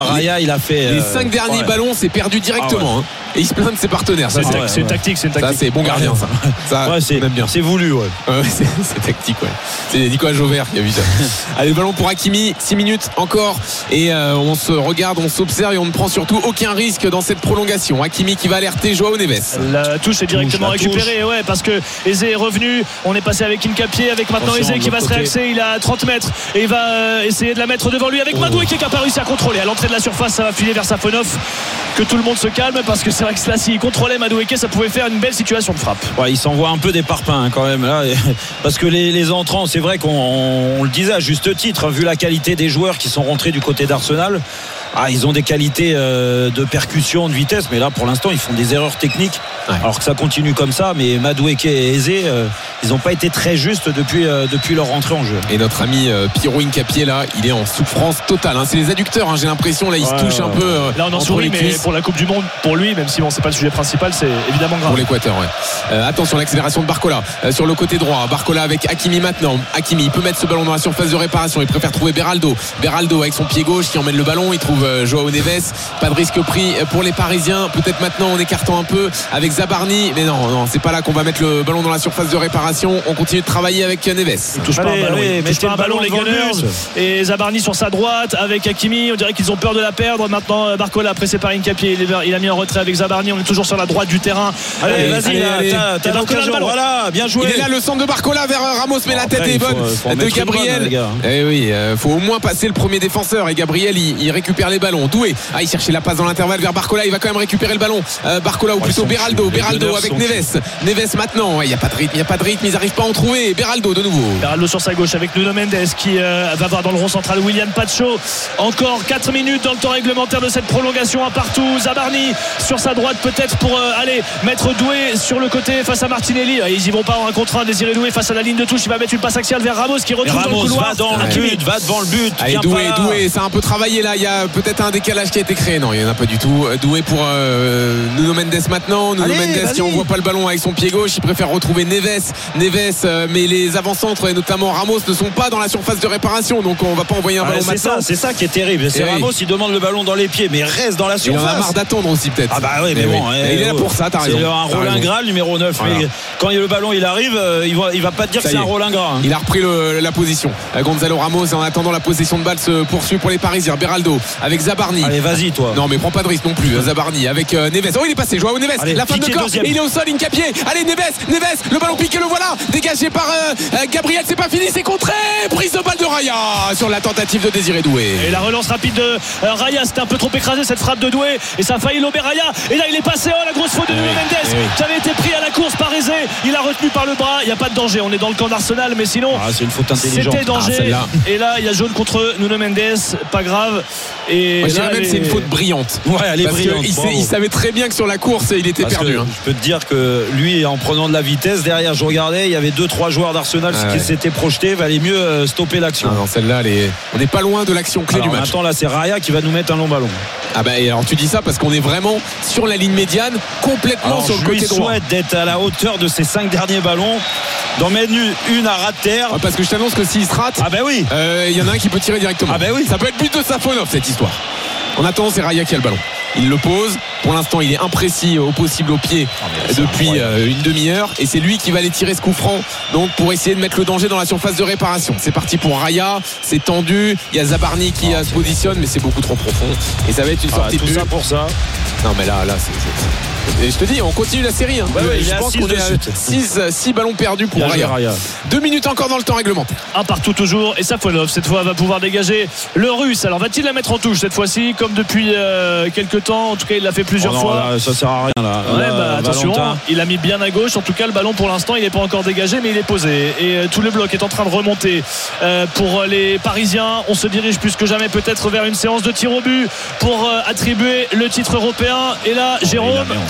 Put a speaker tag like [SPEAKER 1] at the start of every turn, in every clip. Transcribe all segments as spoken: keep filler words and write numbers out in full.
[SPEAKER 1] Raya, il a fait.
[SPEAKER 2] Les
[SPEAKER 1] euh,
[SPEAKER 2] cinq derniers
[SPEAKER 1] ouais.
[SPEAKER 2] ballons, c'est perdu directement. Ah ouais. hein. Et il se plaint de ses partenaires.
[SPEAKER 3] C'est,
[SPEAKER 2] Ça,
[SPEAKER 3] c'est,
[SPEAKER 2] ouais,
[SPEAKER 3] c'est une
[SPEAKER 2] ouais.
[SPEAKER 3] tactique, c'est une tactique.
[SPEAKER 2] Ça, c'est bon gardien, ça. ça
[SPEAKER 1] ouais, c'est,
[SPEAKER 2] on aime bien.
[SPEAKER 1] C'est voulu, ouais.
[SPEAKER 2] ouais c'est, c'est tactique, ouais. C'est Nicolas Jauvert qui a vu ça. Allez, ballon pour Hakimi, six minutes encore. Et euh, on se regarde, on s'observe et on ne prend surtout aucun risque dans cette prolongation. Hakimi qui va alerter Joao Neves.
[SPEAKER 3] La touche est directement
[SPEAKER 1] touche,
[SPEAKER 3] récupérée, ouais, parce que Eze est revenu. On est passé avec Hincapié, avec maintenant Eze qui va se réaxer. Il a trente mètres et il va euh, essayer de la mettre devant lui avec oh. Madoué qui n'a pas réussi à contrôler. À l'entrée de la surface, ça va filer vers Safonov. Que tout le monde se calme parce que c'est vrai que là, s'il contrôlait Madoué, ça pouvait faire une belle situation de frappe.
[SPEAKER 1] Ouais, il s'envoie un peu des parpaings hein, quand même là, parce que les, les entrants, c'est vrai qu'on on, on le disait à juste titre, vu la qualité des joueurs qui sont rentrés du côté d'Arsenal. Ah, ils ont des qualités euh, de percussion, de vitesse, mais là pour l'instant ils font des erreurs techniques. Ouais. Alors que ça continue comme ça, mais Madueke et Eze, euh, ils n'ont pas été très justes depuis, euh, depuis leur rentrée en jeu.
[SPEAKER 2] Et notre ami euh, Pierrot Hincapié là, il est en souffrance totale. Hein. C'est les adducteurs, hein, j'ai l'impression là, il ouais, se touche ouais. un peu. Euh,
[SPEAKER 3] là on en sourit, mais cuisses. Pour la Coupe du Monde, pour lui, même si bon, c'est pas le sujet principal, c'est évidemment grave.
[SPEAKER 2] Pour l'Équateur, ouais. Euh, attention l'accélération de Barcola euh, sur le côté droit. Barcola avec Hakimi maintenant. Hakimi, il peut mettre ce ballon dans la surface de réparation. Il préfère trouver Beraldo. Beraldo avec son pied gauche qui emmène le ballon. Il trouve euh, Joao Neves. Pas de risque pris pour les Parisiens. Peut-être maintenant en écartant un peu avec Zabarni. Mais non, non, c'est pas là qu'on va mettre le ballon dans la surface de réparation. On continue de travailler avec Neves.
[SPEAKER 3] Il touche
[SPEAKER 1] allez,
[SPEAKER 3] pas un ballon,
[SPEAKER 1] allez,
[SPEAKER 3] il touche pas un ballon les Gunners. Et Zabarni sur sa droite avec Hakimi. On dirait qu'ils ont peur de la perdre. Maintenant Barcola pressé par Hincapié. Il a mis en retrait avec Zabarni. On est toujours sur la droite du terrain.
[SPEAKER 1] Allez, allez vas-y,
[SPEAKER 2] allez,
[SPEAKER 1] là,
[SPEAKER 2] allez.
[SPEAKER 1] T'as, t'as l'occasion. Voilà, bien joué.
[SPEAKER 2] Il est là le centre de Barcola vers Ramos, mais bon, la tête après, est bonne faut, faut de Gabriel. Bonne, eh oui, euh, faut au moins passer le premier défenseur. Et Gabriel, il, il récupère les ballons. Doué. Ah, il cherchait la passe dans l'intervalle vers Barcola. Il va quand même récupérer le ballon. Euh, Barcola ou ouais, plutôt Beraldo. Beraldo avec Neves. Neves maintenant. Il ouais, n'y a pas de rythme. Il n'y a pas de rythme. Ils n'arrivent pas à en trouver. Beraldo de nouveau.
[SPEAKER 3] Beraldo sur sa gauche avec Nuno Mendes qui euh, va voir dans le rond central William Pacho. Encore quatre minutes dans le temps réglementaire de cette prolongation. Un partout. Zabarni sur sa droite peut-être pour euh, aller mettre Doué sur le côté face à Martinelli. Ils y vont pas en un contre un. Désiré Doué face à la ligne de touche. Il va mettre une passe axiale vers Ramos qui retrouve
[SPEAKER 1] Ramos
[SPEAKER 3] dans le couloir.
[SPEAKER 1] Va dans le but. Va devant le but.
[SPEAKER 2] Allez, Doué, Doué. Ça a un peu travaillé là. Il y a peut-être un décalage qui a été créé. Non, il n'y en a pas du tout. Doué pour euh, Nuno Mendes maintenant. Nuno Allez, Mendes vas-y. Qui envoie pas le ballon avec son pied gauche. Il préfère retrouver Neves. Neves, euh, mais les avant-centres et notamment Ramos ne sont pas dans la surface de réparation. Donc on va pas envoyer un
[SPEAKER 1] ah,
[SPEAKER 2] ballon
[SPEAKER 1] c'est
[SPEAKER 2] maintenant.
[SPEAKER 1] Ça, c'est ça qui est terrible. C'est et Ramos, oui. il demande le ballon dans les pieds, mais reste dans la surface.
[SPEAKER 2] Il en a marre d'attendre aussi peut-être.
[SPEAKER 1] Ah bah oui, mais, mais bon.
[SPEAKER 2] Oui.
[SPEAKER 1] Eh,
[SPEAKER 2] il est là pour ça, t'as raison.
[SPEAKER 1] C'est un Roland Gras numéro neuf. Voilà. Mais quand le ballon il arrive, il va, il va pas te dire ça que c'est un Roland Gras. Hein.
[SPEAKER 2] Il a repris le, la position. Gonzalo Ramos, et en attendant la possession de balle se poursuit pour les Parisiens. Beraldo avec Zabarni.
[SPEAKER 1] Allez, vas-y toi.
[SPEAKER 2] Non mais prends pas de risque non plus. Zabarni avec euh, Neves. Oh il est passé. Joao Neves. Allez, la fin de corps. Et il est au sol. Hincapié. Allez Neves. Neves. Le ballon piqué. Le voilà. Dégagé par euh, euh, Gabriel. C'est pas fini. C'est contré. Prise de balle de Raya sur la tentative de Désiré Doué.
[SPEAKER 3] Et la relance rapide de euh, Raya. C'était un peu trop écrasé cette frappe de Doué. Et ça a failli lober Raya. Et là il est passé. Oh la grosse faute de Nuno oui, Mendes oui. qui avait été pris à la course par Eze. Il a retenu par le bras. Il n'y a pas de danger. On est dans le camp d'Arsenal. Mais sinon
[SPEAKER 1] ah, c'est une faute intelligente.
[SPEAKER 3] C'était danger.
[SPEAKER 2] Ah,
[SPEAKER 3] et là il y a jaune contre Nuno Mendes. Pas grave. Et
[SPEAKER 2] moi, je
[SPEAKER 3] là,
[SPEAKER 2] dirais même
[SPEAKER 3] les...
[SPEAKER 2] c'est une faute brillante.
[SPEAKER 1] Ouais, elle est
[SPEAKER 2] parce
[SPEAKER 1] brillante.
[SPEAKER 2] Il, il savait très bien que sur la course il était
[SPEAKER 1] parce
[SPEAKER 2] perdu. Hein.
[SPEAKER 1] Je peux te dire que lui en prenant de la vitesse derrière, je regardais, il y avait deux trois joueurs d'Arsenal ah, qui ouais. s'étaient projetés. Valait mieux stopper l'action.
[SPEAKER 2] Ah, non, celle-là, est... on n'est pas loin de l'action clé
[SPEAKER 1] alors,
[SPEAKER 2] du match.
[SPEAKER 1] Attends, là c'est Raya qui va nous mettre un long ballon.
[SPEAKER 2] Ah bah alors tu dis ça parce qu'on est vraiment sur la ligne médiane, complètement
[SPEAKER 1] alors,
[SPEAKER 2] sur le côté droit.
[SPEAKER 1] Je lui souhaite d'être à la hauteur de ces cinq derniers ballons, d'en mettre une à ras de terre.
[SPEAKER 2] Ah, parce que je t'annonce que s'il se rate,
[SPEAKER 1] ah ben oui,
[SPEAKER 2] il euh, y en a un qui peut tirer directement.
[SPEAKER 1] Ah ben oui,
[SPEAKER 2] ça peut être but de Safonov cette histoire. En attendant, c'est Raya qui a le ballon. Il le pose. Pour l'instant, il est imprécis au possible au pied ah, depuis euh, une demi-heure. Et c'est lui qui va aller tirer ce coup franc. Donc, pour essayer de mettre le danger dans la surface de réparation. C'est parti pour Raya. C'est tendu. Il y a Zabarni qui ah, se positionne, mais c'est beaucoup trop profond. Et ça va être une sortie
[SPEAKER 1] ah,
[SPEAKER 2] de
[SPEAKER 1] tout ça pour ça.
[SPEAKER 2] Non, mais là, là, c'est. c'est... Et je te dis, on continue la série. Hein.
[SPEAKER 1] Ouais, ouais,
[SPEAKER 2] je pense qu'on est à six ballons perdus pour Raya. Raya. Deux minutes encore dans le temps réglementaire.
[SPEAKER 3] Un partout toujours. Et Safonov, cette fois, va pouvoir dégager le Russe. Alors, va-t-il la mettre en touche cette fois-ci, comme depuis euh, quelques temps? En tout cas, il l'a fait plusieurs
[SPEAKER 1] oh non,
[SPEAKER 3] fois.
[SPEAKER 1] Là, ça sert à rien là.
[SPEAKER 3] Ouais,
[SPEAKER 1] là
[SPEAKER 3] bah, attention,
[SPEAKER 1] Valentin.
[SPEAKER 3] Il a mis bien à gauche. En tout cas, le ballon pour l'instant, il n'est pas encore dégagé, mais il est posé. Et euh, tout le bloc est en train de remonter euh, pour les Parisiens. On se dirige plus que jamais peut-être vers une séance de tir au but pour euh, attribuer le titre européen. Et là, Jérôme,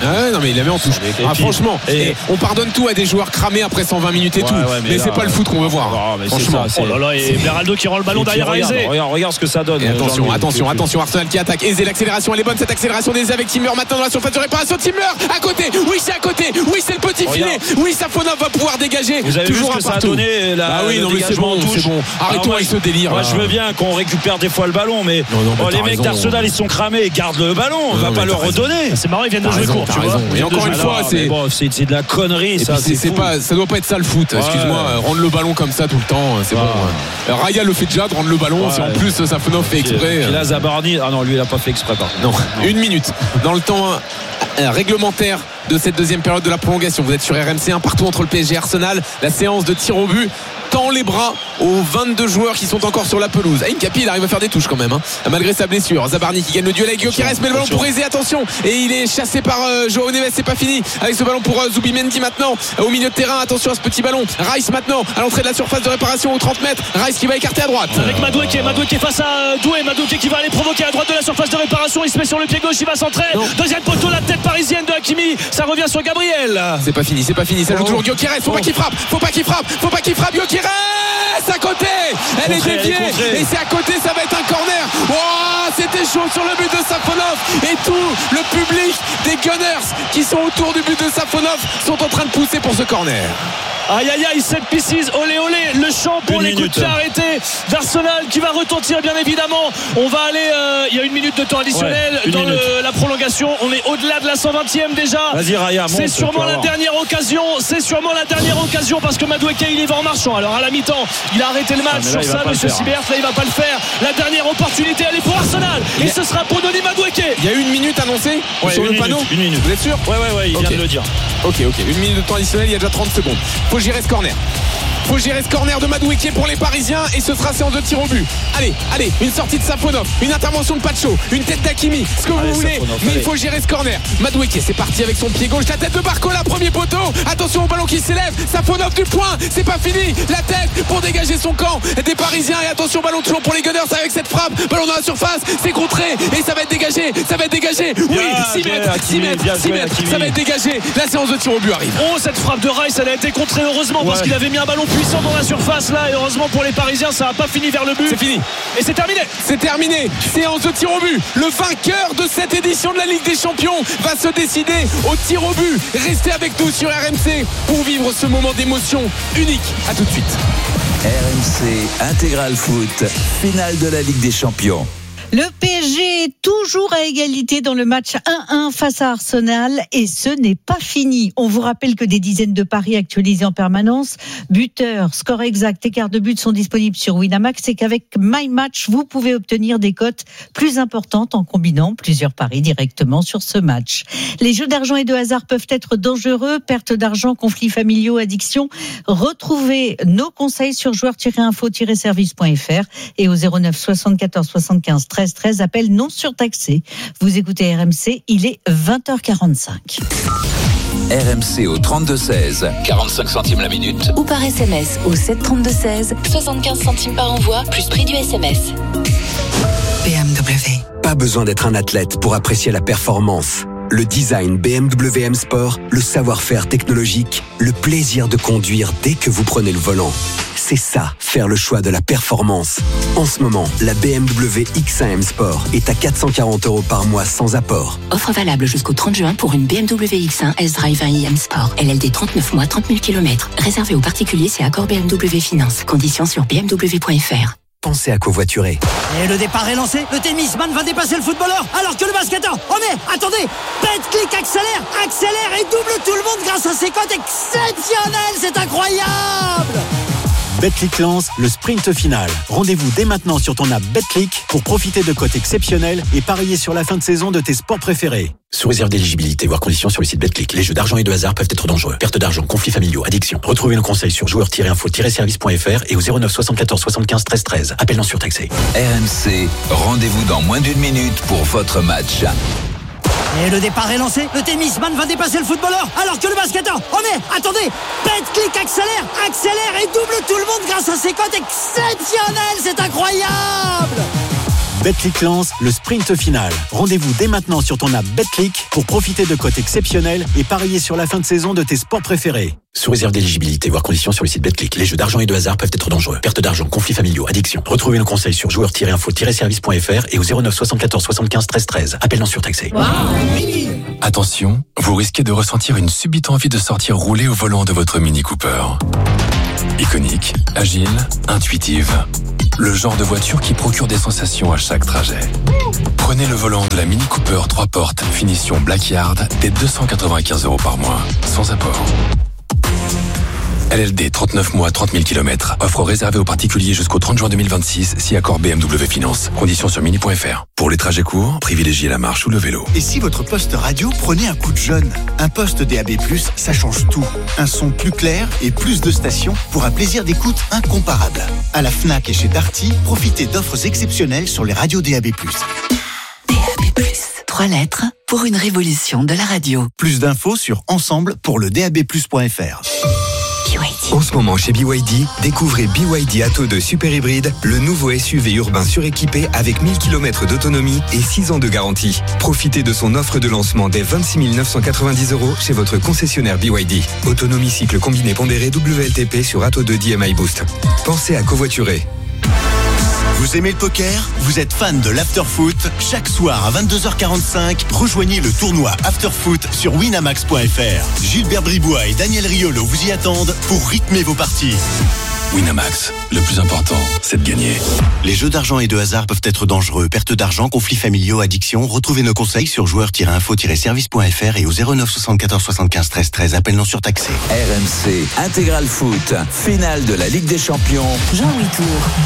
[SPEAKER 2] Ah ouais, non mais il la met en touche. Ah, franchement, et... Et on pardonne tout à des joueurs cramés après cent vingt minutes et ouais, tout. Ouais, mais mais là, c'est pas le foot qu'on veut voir.
[SPEAKER 1] Non,
[SPEAKER 2] franchement.
[SPEAKER 1] C'est ça, c'est...
[SPEAKER 3] Oh là là, et Beraldo qui rend le ballon et derrière Eze.
[SPEAKER 1] Regarde, regarde, regarde ce que ça donne.
[SPEAKER 2] Et attention, attention, attention, Arsenal qui attaque. Eze, l'accélération, elle est bonne cette accélération d'Eze avec Timber maintenant dans la surface de réparation. Timber à côté. Oui, c'est à côté. Oui, c'est le petit filet. Oui, Safonov va pouvoir dégager.
[SPEAKER 1] Vous avez
[SPEAKER 2] toujours
[SPEAKER 1] vu ce
[SPEAKER 2] un
[SPEAKER 1] que ça a donné la,
[SPEAKER 2] ah oui, non mais c'est bon, c'est bon. Arrêtons avec ce délire.
[SPEAKER 1] Moi, je veux bien qu'on récupère des fois le ballon, mais non, non, oh, les mecs d'Arsenal ils sont cramés, gardent le ballon, on va pas le redonner.
[SPEAKER 3] C'est marrant, ils viennent de jouer court.
[SPEAKER 2] Et encore une fois, c'est
[SPEAKER 1] c'est de la connerie, ça.
[SPEAKER 2] C'est pas, ça doit pas être ça le foot. Excuse-moi, rendre le ballon comme ça tout le temps, c'est bon. Raya le fait déjà de rendre le ballon. Si en plus Safonov fait exprès.
[SPEAKER 1] Et là Zabarni, ah non, lui il a pas fait exprès.
[SPEAKER 2] Non, une minute dans le temps réglementaire de cette deuxième période de la prolongation. Vous êtes sur R M C, un partout entre le P S G et Arsenal. La séance de tir au but tend les bras aux vingt-deux joueurs qui sont encore sur la pelouse. Aïn Kapi, il arrive à faire des touches quand même, hein, malgré sa blessure. Zabarni qui gagne le duel avec Gyökeres, met le ballon pour Eze, attention, et il est chassé par euh, Joao Neves. C'est pas fini avec ce ballon pour euh, Zubimendi maintenant euh, au milieu de terrain. Attention à ce petit ballon. Rice maintenant à l'entrée de la surface de réparation aux trente mètres. Rice qui va écarter à droite
[SPEAKER 3] avec Madueke, Madueke face à euh, Doué. Madueke qui va aller provoquer à droite de la surface de réparation. Il se met sur le pied gauche, il va centrer. Non. Deuxième poteau, la tête parisienne de Hakimi. Ça revient sur Gabriel.
[SPEAKER 2] C'est pas fini, c'est pas fini. Ça joue oh. toujours Gyökeres. Faut oh. pas qu'il frappe, faut pas qu'il frappe, faut pas qu'il frappe. Gyökeres à côté, elle contré, est déviée elle est et c'est à côté, ça va être un corner. Oh, c'était chaud sur le but de Safonov et tout le public des Gunners qui sont autour du but de Safonov sont en train de pousser pour ce corner.
[SPEAKER 3] Aïe aïe aïe, sept pistes, olé olé, le chant pour une les minute. Coups de pied arrêtés d'Arsenal qui va retentir bien évidemment. On va aller, euh, il y a une minute de temps additionnel ouais, dans le, la prolongation. On est au-delà de la cent vingtième déjà.
[SPEAKER 1] Vas-y Raya,
[SPEAKER 3] c'est sûrement la dernière occasion. C'est sûrement la dernière occasion parce que Madueke il y va en marchant. Alors à la mi-temps, il a arrêté le match ah, sur ça, Monsieur Sibert. Là il va pas le faire. La dernière opportunité, elle est pour Arsenal et a... ce sera pour Denis Madueke.
[SPEAKER 2] Il y a une minute annoncée
[SPEAKER 1] ouais,
[SPEAKER 2] sur le
[SPEAKER 1] minute,
[SPEAKER 2] panneau.
[SPEAKER 1] Une minute.
[SPEAKER 2] Vous êtes sûr?
[SPEAKER 1] Ouais ouais ouais, il okay. vient de le dire.
[SPEAKER 2] Ok ok, une minute de temps additionnel, il y a déjà trente secondes. Faut gérer ce corner. Faut gérer ce corner de Madueke pour les Parisiens et ce sera séance de tir au but. Allez, allez, une sortie de Safonov, une intervention de Pacho, une tête d'Hakimi, ce que allez, vous voulez, Safonov, mais allez. Il faut gérer ce corner. Madueke, c'est parti avec son pied gauche, la tête de Barcola, premier poteau. Attention au ballon qui s'élève, Safonov du point, c'est pas fini. La tête pour dégager son camp des Parisiens et attention au ballon toujours pour les Gunners avec cette frappe. Ballon dans la surface, c'est contré et ça va être dégagé, ça va être dégagé. Oui, six mètres, six mètres, six mètres, ça va être dégagé. La séance de tir au but arrive.
[SPEAKER 3] Oh, cette frappe de Rice, elle a été contrée heureusement ouais. parce qu'il avait mis un ballon puissant dans la surface là et heureusement pour les Parisiens ça n'a pas fini vers le but.
[SPEAKER 2] C'est fini
[SPEAKER 3] et c'est terminé.
[SPEAKER 2] C'est terminé. Séance de tir au but. Le vainqueur de cette édition de la Ligue des Champions va se décider au tir au but. Restez avec nous sur R M C pour vivre ce moment d'émotion unique. À tout de suite.
[SPEAKER 4] R M C Intégral Foot, finale de la Ligue des Champions.
[SPEAKER 5] Le P S G est toujours à égalité dans le match un un face à Arsenal et ce n'est pas fini. On vous rappelle que des dizaines de paris actualisés en permanence, buteurs, score exact, écart de but sont disponibles sur Winamax et qu'avec My Match, vous pouvez obtenir des cotes plus importantes en combinant plusieurs paris directement sur ce match. Les jeux d'argent et de hasard peuvent être dangereux, perte d'argent, conflits familiaux, addiction. Retrouvez nos conseils sur joueurs tiret info tiret service point f r et au zéro neuf soixante-quatorze soixante-quinze treize treize, appel non surtaxé. Vous écoutez R M C, il est vingt heures quarante-cinq.
[SPEAKER 4] R M C au trente-deux seize, quarante-cinq centimes la minute.
[SPEAKER 6] Ou par S M S au sept trente-deux seize, soixante-quinze centimes par envoi, plus prix du S M S.
[SPEAKER 7] B M W. Pas besoin d'être un athlète pour apprécier la performance. Le design B M W M Sport, le savoir-faire technologique, le plaisir de conduire dès que vous prenez le volant. C'est ça, faire le choix de la performance. En ce moment, la B M W X un M Sport est à quatre cent quarante euros par mois sans apport.
[SPEAKER 6] Offre valable jusqu'au trente juin pour une B M W X un S-Drive un i M Sport. L L D trente-neuf mois, trente mille kilomètres. Réservé aux particuliers, c'est accord B M W Finance. Conditions sur b m w point f r.
[SPEAKER 7] Pensez à covoiturer.
[SPEAKER 8] Et le départ est lancé. Le tennisman va dépasser le footballeur alors que le basketteur. Oh mais attendez, Betclic accélère, accélère et double tout le monde grâce à ses cotes exceptionnelles. C'est incroyable.
[SPEAKER 9] Betclic lance le sprint final. Rendez-vous dès maintenant sur ton app Betclic pour profiter de cotes exceptionnelles et parier sur la fin de saison de tes sports préférés.
[SPEAKER 10] Sous réserve d'éligibilité, voire conditions sur le site Betclic. Les jeux d'argent et de hasard peuvent être dangereux. Perte d'argent, conflits familiaux, addiction. Retrouvez nos conseils sur joueurs tiret info tiret service point f r et au zéro neuf soixante-quatorze soixante-quinze treize treize. Appel non surtaxé.
[SPEAKER 4] R M C, rendez-vous dans moins d'une minute pour votre match.
[SPEAKER 8] Et le départ est lancé. Le tennisman va dépasser le footballeur alors que le basketteur. Oh mais attendez, Betclic accélère, accélère et double tout le monde grâce à ses cotes exceptionnelles. C'est incroyable.
[SPEAKER 9] Betclic lance le sprint final. Rendez-vous dès maintenant sur ton app Betclic pour profiter de cotes exceptionnelles et parier sur la fin de saison de tes sports préférés.
[SPEAKER 10] Sous réserve d'éligibilité, voire conditions sur le site Betclic. Les jeux d'argent et de hasard peuvent être dangereux. Perte d'argent, conflits familiaux, addiction. Retrouvez nos conseils sur joueurs tiret info tiret service point f r et au zéro neuf soixante-quatorze soixante-quinze treize treize. Appel non surtaxé. Wow.
[SPEAKER 11] Attention, vous risquez de ressentir une subite envie de sortir rouler au volant de votre Mini Cooper. Iconique, agile, intuitive. Le genre de voiture qui procure des sensations à chaque trajet. Prenez le volant de la Mini Cooper trois portes, finition Blackyard, dès deux cent quatre-vingt-quinze euros par mois, sans apport. L L D, trente-neuf mois, trente mille kilomètres. Offre réservée aux particuliers jusqu'au trente juin deux mille vingt-six, si accord B M W Finance. Conditions sur mini point f r. Pour les trajets courts, privilégiez la marche ou le vélo.
[SPEAKER 12] Et si votre poste radio prenait un coup de jeune? Un poste D A B plus, ça change tout. Un son plus clair et plus de stations pour un plaisir d'écoute incomparable. À la Fnac et chez Darty, profitez d'offres exceptionnelles sur les radios D A B plus.
[SPEAKER 13] D A B plus, trois lettres pour une révolution de la radio.
[SPEAKER 12] Plus d'infos sur ensemble pour le D A B plus point f r.
[SPEAKER 14] En ce moment chez B Y D, découvrez B Y D Atto deux Super Hybride, le nouveau S U V urbain suréquipé avec mille kilomètres d'autonomie et six ans de garantie. Profitez de son offre de lancement dès vingt-six mille neuf cent quatre-vingt-dix euros chez votre concessionnaire B Y D. Autonomie cycle combiné pondéré W L T P sur Atto deux D M I Boost. Pensez à covoiturer.
[SPEAKER 12] Vous aimez le poker? Vous êtes fan de l'afterfoot? Chaque soir à vingt-deux heures quarante-cinq, rejoignez le tournoi Afterfoot sur winamax point f r. Gilbert Bribois et Daniel Riolo vous y attendent pour rythmer vos parties.
[SPEAKER 11] Winamax, le plus important, c'est de gagner.
[SPEAKER 12] Les jeux d'argent et de hasard peuvent être dangereux. Perte d'argent, conflits familiaux, addiction. Retrouvez nos conseils sur joueurs tiret info tiret service point f r et au zéro neuf soixante-quatorze soixante-quinze treize treize. Appel non surtaxé.
[SPEAKER 4] R M C Intégral Foot, finale de la Ligue des Champions.
[SPEAKER 13] Jean-Louis Tour.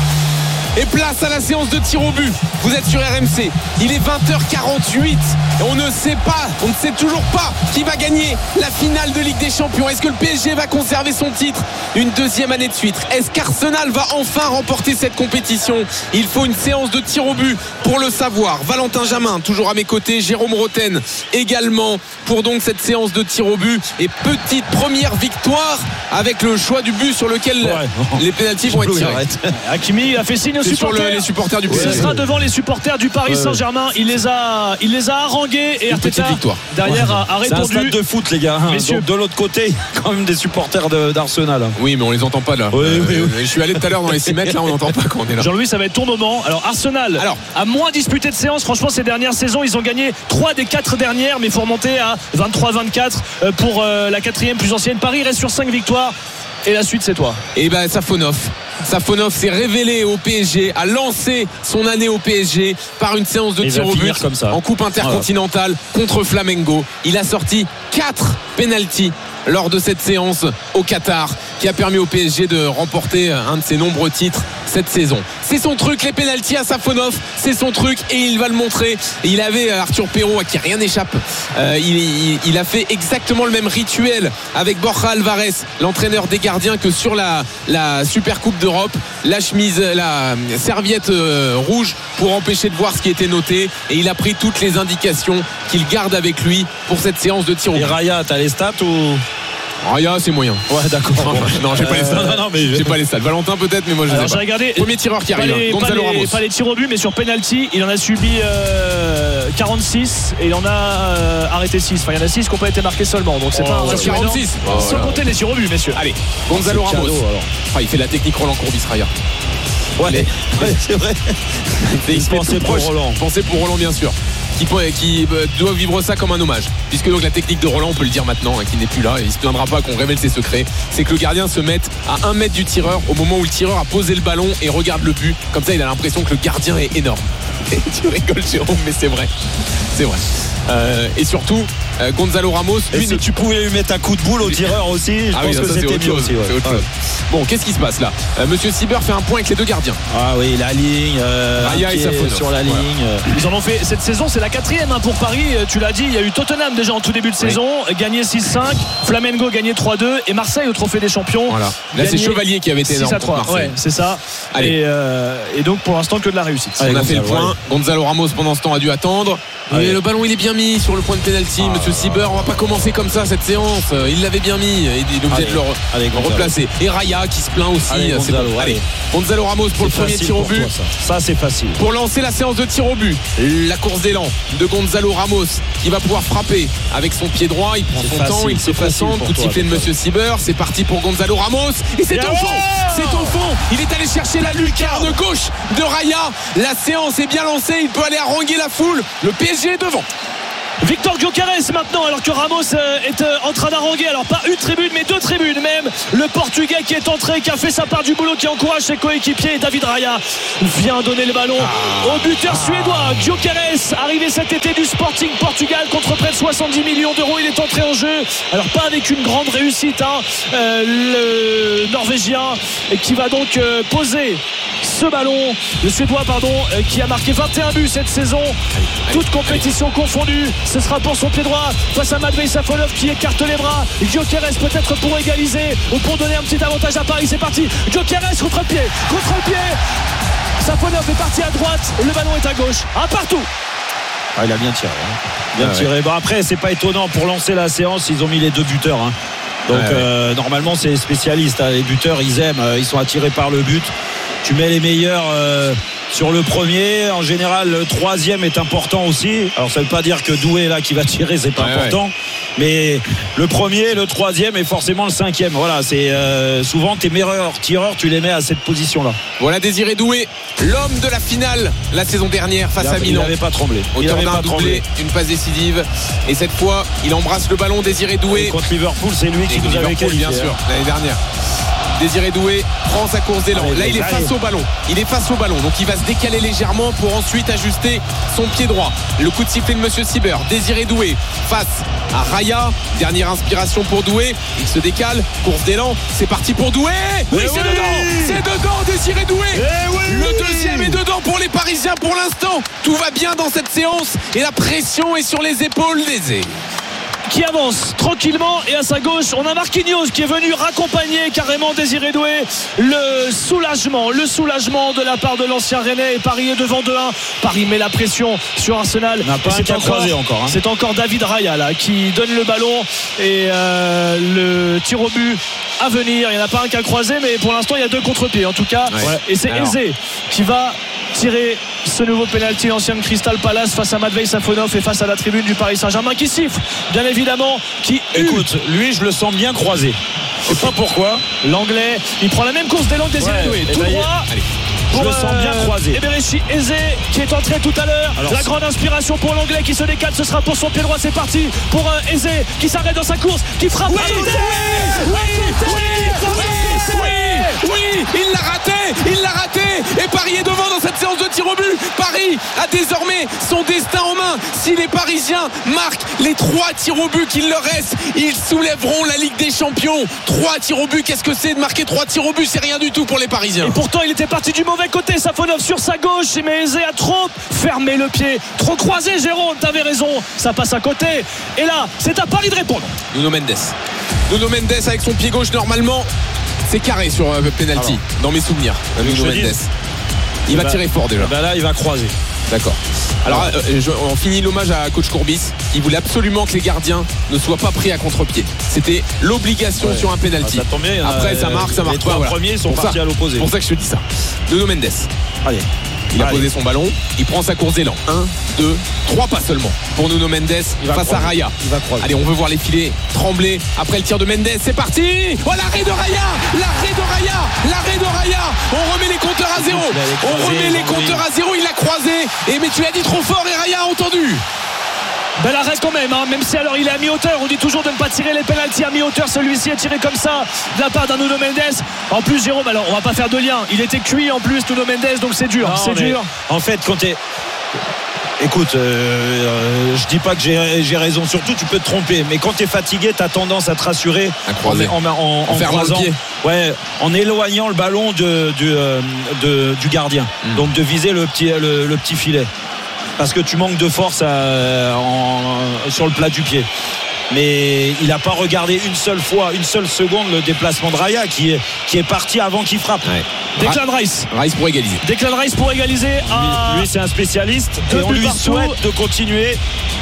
[SPEAKER 2] Et place à la séance de tir au but. Vous êtes sur R M C. Il est vingt heures quarante-huit et on ne sait pas, on ne sait toujours pas qui va gagner la finale de Ligue des Champions. Est-ce que le P S G va conserver son titre une deuxième année de suite? Est-ce qu'Arsenal va enfin remporter cette compétition? Il faut une séance de tir au but pour le savoir. Valentin Jamin, toujours à mes côtés. Jérôme Roten également pour donc cette séance de tir au but. Et petite première victoire avec le choix du but sur lequel ouais. les pénaltys vont être tirés.
[SPEAKER 3] Hakimi a fait signe aux supporters.
[SPEAKER 2] Sur le, les supporters du P S G.
[SPEAKER 3] Ce sera devant les supporters du Paris Saint-Germain. Il les a, il les a harangués et Arteta derrière a, a répondu.
[SPEAKER 1] C'est un stade de foot, les gars. Messieurs. Donc, de l'autre côté, quand même des supporters de, d'Arsenal.
[SPEAKER 2] Oui, mais on les entend pas là.
[SPEAKER 1] Oui, euh, oui, oui.
[SPEAKER 2] Je suis allé tout à l'heure dans les six mètres, là on n'entend pas quand on est là.
[SPEAKER 3] Jean-Louis, ça va être ton moment. Alors Arsenal Alors, a moins disputé de séances. Franchement, ces dernières saisons, ils ont gagné trois des quatre dernières, mais il faut remonter à vingt-trois vingt-quatre pour la quatrième plus ancienne. Paris reste sur cinq victoires. Et la suite, c'est toi.
[SPEAKER 2] Et ben Safonov. Safonov s'est révélé au P S G, a lancé son année au P S G par une séance de tir au but en coupe intercontinentale voilà. contre Flamengo. Il a sorti quatre pénaltys lors de cette séance au Qatar qui a permis au P S G de remporter un de ses nombreux titres cette saison. C'est son truc, les pénaltys à Safonov, c'est son truc et il va le montrer. Et il avait Arthur Perrault à qui rien n'échappe. Euh, il, il, il a fait exactement le même rituel avec Borja Alvarez, l'entraîneur des gardiens, que sur la, la Super Coupe d'Europe. La chemise, la serviette euh, rouge pour empêcher de voir ce qui était noté. Et il a pris toutes les indications qu'il garde avec lui pour cette séance de tir au but.
[SPEAKER 1] Et Raya, t'as les stats ou...
[SPEAKER 2] Raya, c'est moyen.
[SPEAKER 1] Ouais, d'accord.
[SPEAKER 2] Non, j'ai euh, pas les stats. Non, non, mais j'ai pas les stats. Valentin peut-être, mais moi je
[SPEAKER 3] Alors,
[SPEAKER 2] sais pas.
[SPEAKER 3] Regardé,
[SPEAKER 2] premier tireur qui arrive.
[SPEAKER 3] Les, Gonzalo pas, les, Ramos. Pas les tirs au but, mais sur penalty, il en a subi euh, quarante-six et il en a euh, arrêté six. Enfin, il y en a six qui n'ont pas été marqués seulement. Donc c'est oh, pas un ratio quarante-six. Oh, sans voilà. compter les tirs au but, messieurs.
[SPEAKER 2] Allez, Gonzalo Ramos. Cadeau, ah, il fait la technique Roland Courbis, Raya.
[SPEAKER 1] Ouais, ouais, c'est vrai.
[SPEAKER 2] Il pensait pour Roland. Pensez pour Roland, bien sûr. Qui, qui euh, doit vivre ça comme un hommage, puisque donc la technique de Roland, on peut le dire maintenant, hein, qui n'est plus là, et il se plaindra pas qu'on révèle ses secrets, c'est que le gardien se mette à un mètre du tireur au moment où le tireur a posé le ballon et regarde le but. Comme ça, il a l'impression que le gardien est énorme. Et tu rigoles, Jérôme, mais c'est vrai, c'est vrai. Euh, et surtout euh, Gonzalo Ramos,
[SPEAKER 1] lui, et si ne... tu pouvais lui mettre un coup de boule au tireur aussi, je ah pense oui, que ça, c'était mieux aussi, ouais.
[SPEAKER 2] autre chose. Bon, qu'est-ce qui se passe là? euh, Monsieur Sieber fait un point avec les deux gardiens.
[SPEAKER 1] Ah oui, la ligne euh,
[SPEAKER 2] Raya et Safonov
[SPEAKER 1] sur la ligne voilà.
[SPEAKER 3] Ils en ont fait, cette saison c'est la quatrième hein, pour Paris. Tu l'as dit, il y a eu Tottenham déjà en tout début de saison, oui. gagné six cinq, Flamengo gagné trois deux et Marseille au Trophée des Champions.
[SPEAKER 2] Voilà. Là c'est Chevalier qui avait été énorme
[SPEAKER 3] six à trois. Ouais, c'est ça. Allez. Et, euh, et donc pour l'instant que de la réussite.
[SPEAKER 2] On Allez, a fait le point. Gonzalo Ramos pendant ce temps a dû attendre. Mais le ballon il est bien mis sur le point de pénalty. Ah, Monsieur Sieber, on va pas commencer comme ça cette séance. Il l'avait bien mis. Il est obligé de le, re- allez, le replacer. Et Raya qui se plaint aussi.
[SPEAKER 1] Allez, Gonzalo,
[SPEAKER 2] bon. allez. Gonzalo Ramos pour c'est le premier tir au but.
[SPEAKER 1] Toi, ça. ça c'est facile.
[SPEAKER 2] Pour lancer la séance de tir au but, la course d'élan de Gonzalo Ramos qui va pouvoir frapper avec son pied droit. Il prend c'est son facile, temps, il se concentre. Coup de sifflet de Monsieur Sieber. C'est parti pour Gonzalo Ramos. Et c'est au fond. C'est au fond. Il est allé chercher la lucarne gauche de Raya. La séance est bien lancée. Il peut aller haranguer la foule. Le P S G est devant.
[SPEAKER 3] Victor Gyökeres maintenant, alors que Ramos est en train d'haranguer, alors pas une tribune mais deux tribunes même. Le Portugais qui est entré, qui a fait sa part du boulot, qui encourage ses coéquipiers. David Raya vient donner le ballon ah. au buteur suédois Gyökeres, arrivé cet été du Sporting Portugal contre près de soixante-dix millions d'euros. Il est entré en jeu, alors pas avec une grande réussite hein. euh, le Norvégien qui va donc euh, poser ce ballon, le Suédois pardon, euh, qui a marqué vingt et un buts cette saison, toutes compétitions confondues. Ce sera pour son pied droit face à Matvei Safonov qui écarte les bras. Gyökeres peut-être pour égaliser ou pour donner un petit avantage à Paris. C'est parti, Gyökeres contre le pied, contre le pied. Safonov est parti à droite, le ballon est à gauche, un partout.
[SPEAKER 1] Ah, il a bien tiré hein. bien ah, tiré ouais. Bon, après c'est pas étonnant, pour lancer la séance ils ont mis les deux buteurs hein. donc ouais, euh, ouais. normalement c'est les spécialistes hein. Les buteurs ils aiment, euh, ils sont attirés par le but. Tu mets les meilleurs euh, sur le premier. En général, le troisième est important aussi. Alors, ça ne veut pas dire que Doué, là, qui va tirer, c'est pas ouais, important. Ouais. Mais le premier, le troisième et forcément le cinquième. Voilà, c'est euh, souvent tes meilleurs tireurs, tu les mets à cette position-là.
[SPEAKER 2] Voilà Désiré Doué, l'homme de la finale la saison dernière face
[SPEAKER 1] il a,
[SPEAKER 2] à Milan.
[SPEAKER 1] Il n'avait pas tremblé.
[SPEAKER 2] Auteur d'un doublé, une passe décisive. Et cette fois, il embrasse le ballon. Désiré Doué.
[SPEAKER 1] Et contre Liverpool, c'est lui qui et nous avait qualifié.
[SPEAKER 2] Bien sûr, hein. L'année dernière. Désiré Doué prend sa course d'élan. Là il est face au ballon. Il est face au ballon. Donc il va se décaler légèrement pour ensuite ajuster son pied droit. Le coup de sifflet de Monsieur Sieber. Désiré Doué face à Raya. Dernière inspiration pour Doué. Il se décale. Course d'élan. C'est parti pour Doué. Oui, c'est oui dedans. C'est dedans Désiré Doué. Oui Le deuxième est dedans pour les Parisiens pour l'instant. Tout va bien dans cette séance. Et la pression est sur les épaules d'Ezé,
[SPEAKER 3] qui avance tranquillement, et à sa gauche on a Marquinhos qui est venu raccompagner carrément Désiré Doué. Le soulagement, le soulagement de la part de l'ancien Rennais, et Paris est devant deux un. Paris met la pression sur Arsenal.
[SPEAKER 1] On n'a pas
[SPEAKER 3] c'est
[SPEAKER 1] un encore, encore hein.
[SPEAKER 3] C'est encore David Raya là qui donne le ballon et euh, le tir au but à venir. Il n'y en a pas un qui a croisé, mais pour l'instant il y a deux contre-pieds en tout cas ouais. Et c'est Alors. Eze qui va tirer ce nouveau pénalty, l'ancien Crystal Palace, face à Matvei Safonov et face à la tribune du Paris Saint-Germain qui siffle bien évidemment, qui
[SPEAKER 1] écoute eut. Lui je le sens bien croisé, je sais pas pourquoi.
[SPEAKER 3] L'anglais il prend la même course d'élan que Désiré Doué, ouais, tout ben droit. Allez.
[SPEAKER 1] Je le sens bien croisé.
[SPEAKER 3] Eberechi Eze qui est entré tout à l'heure. Alors, la grande inspiration pour l'anglais qui se décale, ce sera pour son pied droit. C'est parti pour euh, Eze qui s'arrête dans sa course, qui frappe.
[SPEAKER 2] Oui, oui, oui, oui, oui, oui, oui, il l'a raté, il l'a raté. Et Paris est devant dans cette séance de tir au but. Paris a désormais son destin en main. Si les Parisiens marquent les trois tirs au but qu'il leur reste, ils soulèveront la Ligue des Champions. Trois tirs au but, qu'est-ce que c'est de marquer trois tirs au but? C'est rien du tout pour les Parisiens.
[SPEAKER 3] Et pourtant il était parti du mauvais côté, Safonov sur sa gauche, mais Eze a trop fermé le pied, trop croisé. Jérôme, t'avais raison, ça passe à côté. Et là, c'est à Paris de répondre.
[SPEAKER 2] Nuno Mendes. Nuno Mendes avec son pied gauche, normalement, c'est carré sur euh, penalty. Alors, dans mes souvenirs. Nuno Mendes. Dis, il va bah, tirer fort déjà.
[SPEAKER 1] Bah là, il va croiser.
[SPEAKER 2] D'accord. Alors, euh, je, on finit l'hommage à coach Courbis. Il voulait absolument que les gardiens ne soient pas pris à contre-pied. C'était l'obligation ouais. sur un penalty.
[SPEAKER 1] Ah, ça bien,
[SPEAKER 2] Après, ça marque, ça marque
[SPEAKER 1] pas. Les trois
[SPEAKER 2] voilà.
[SPEAKER 1] premiers sont
[SPEAKER 2] pour
[SPEAKER 1] partis
[SPEAKER 2] ça,
[SPEAKER 1] à l'opposé.
[SPEAKER 2] C'est pour ça que je te dis ça. Nuno Mendes.
[SPEAKER 1] Allez.
[SPEAKER 2] Il a
[SPEAKER 1] Allez.
[SPEAKER 2] posé son ballon, il prend sa course d'élan. un, deux, trois pas seulement pour Nuno Mendes face
[SPEAKER 1] croiser.
[SPEAKER 2] à Raya.
[SPEAKER 1] Allez,
[SPEAKER 2] on veut voir les filets trembler après le tir de Mendes. C'est parti. Oh, l'arrêt de Raya, l'arrêt de Raya, l'arrêt de Raya. On remet les compteurs à zéro. On remet les compteurs à zéro. Il a croisé. Et mais tu l'as dit trop fort et Raya a entendu.
[SPEAKER 3] Bel arrêt quand même, hein. Même si alors il est à mi-hauteur. On dit toujours de ne pas tirer les pénaltys à mi-hauteur. Celui-ci est tiré comme ça de la part d'un Nuno Mendes. En plus, Jérôme, alors on va pas faire de lien. Il était cuit en plus, Nuno Mendes, donc c'est dur. Non, c'est dur.
[SPEAKER 1] En fait, quand t'es. Écoute, euh, euh, je dis pas que j'ai, j'ai raison. Surtout, tu peux te tromper. Mais quand t'es fatigué, t'as tendance à te rassurer
[SPEAKER 2] en, en,
[SPEAKER 1] en, en, en croisant, ouais, en éloignant le ballon de, de, euh, de, du gardien. Mm. Donc de viser le petit, le, le petit filet. Parce que tu manques de force à, en, sur le plat du pied. mais il n'a pas regardé une seule fois, une seule seconde le déplacement de Raya qui est, qui est parti avant qu'il frappe.
[SPEAKER 2] Ouais.
[SPEAKER 3] Declan Rice.
[SPEAKER 2] Rice pour égaliser.
[SPEAKER 3] Declan Rice pour égaliser. À...
[SPEAKER 1] Lui, lui c'est un spécialiste
[SPEAKER 3] Deux
[SPEAKER 1] et on
[SPEAKER 3] buts
[SPEAKER 1] lui
[SPEAKER 3] partout.
[SPEAKER 1] souhaite de continuer.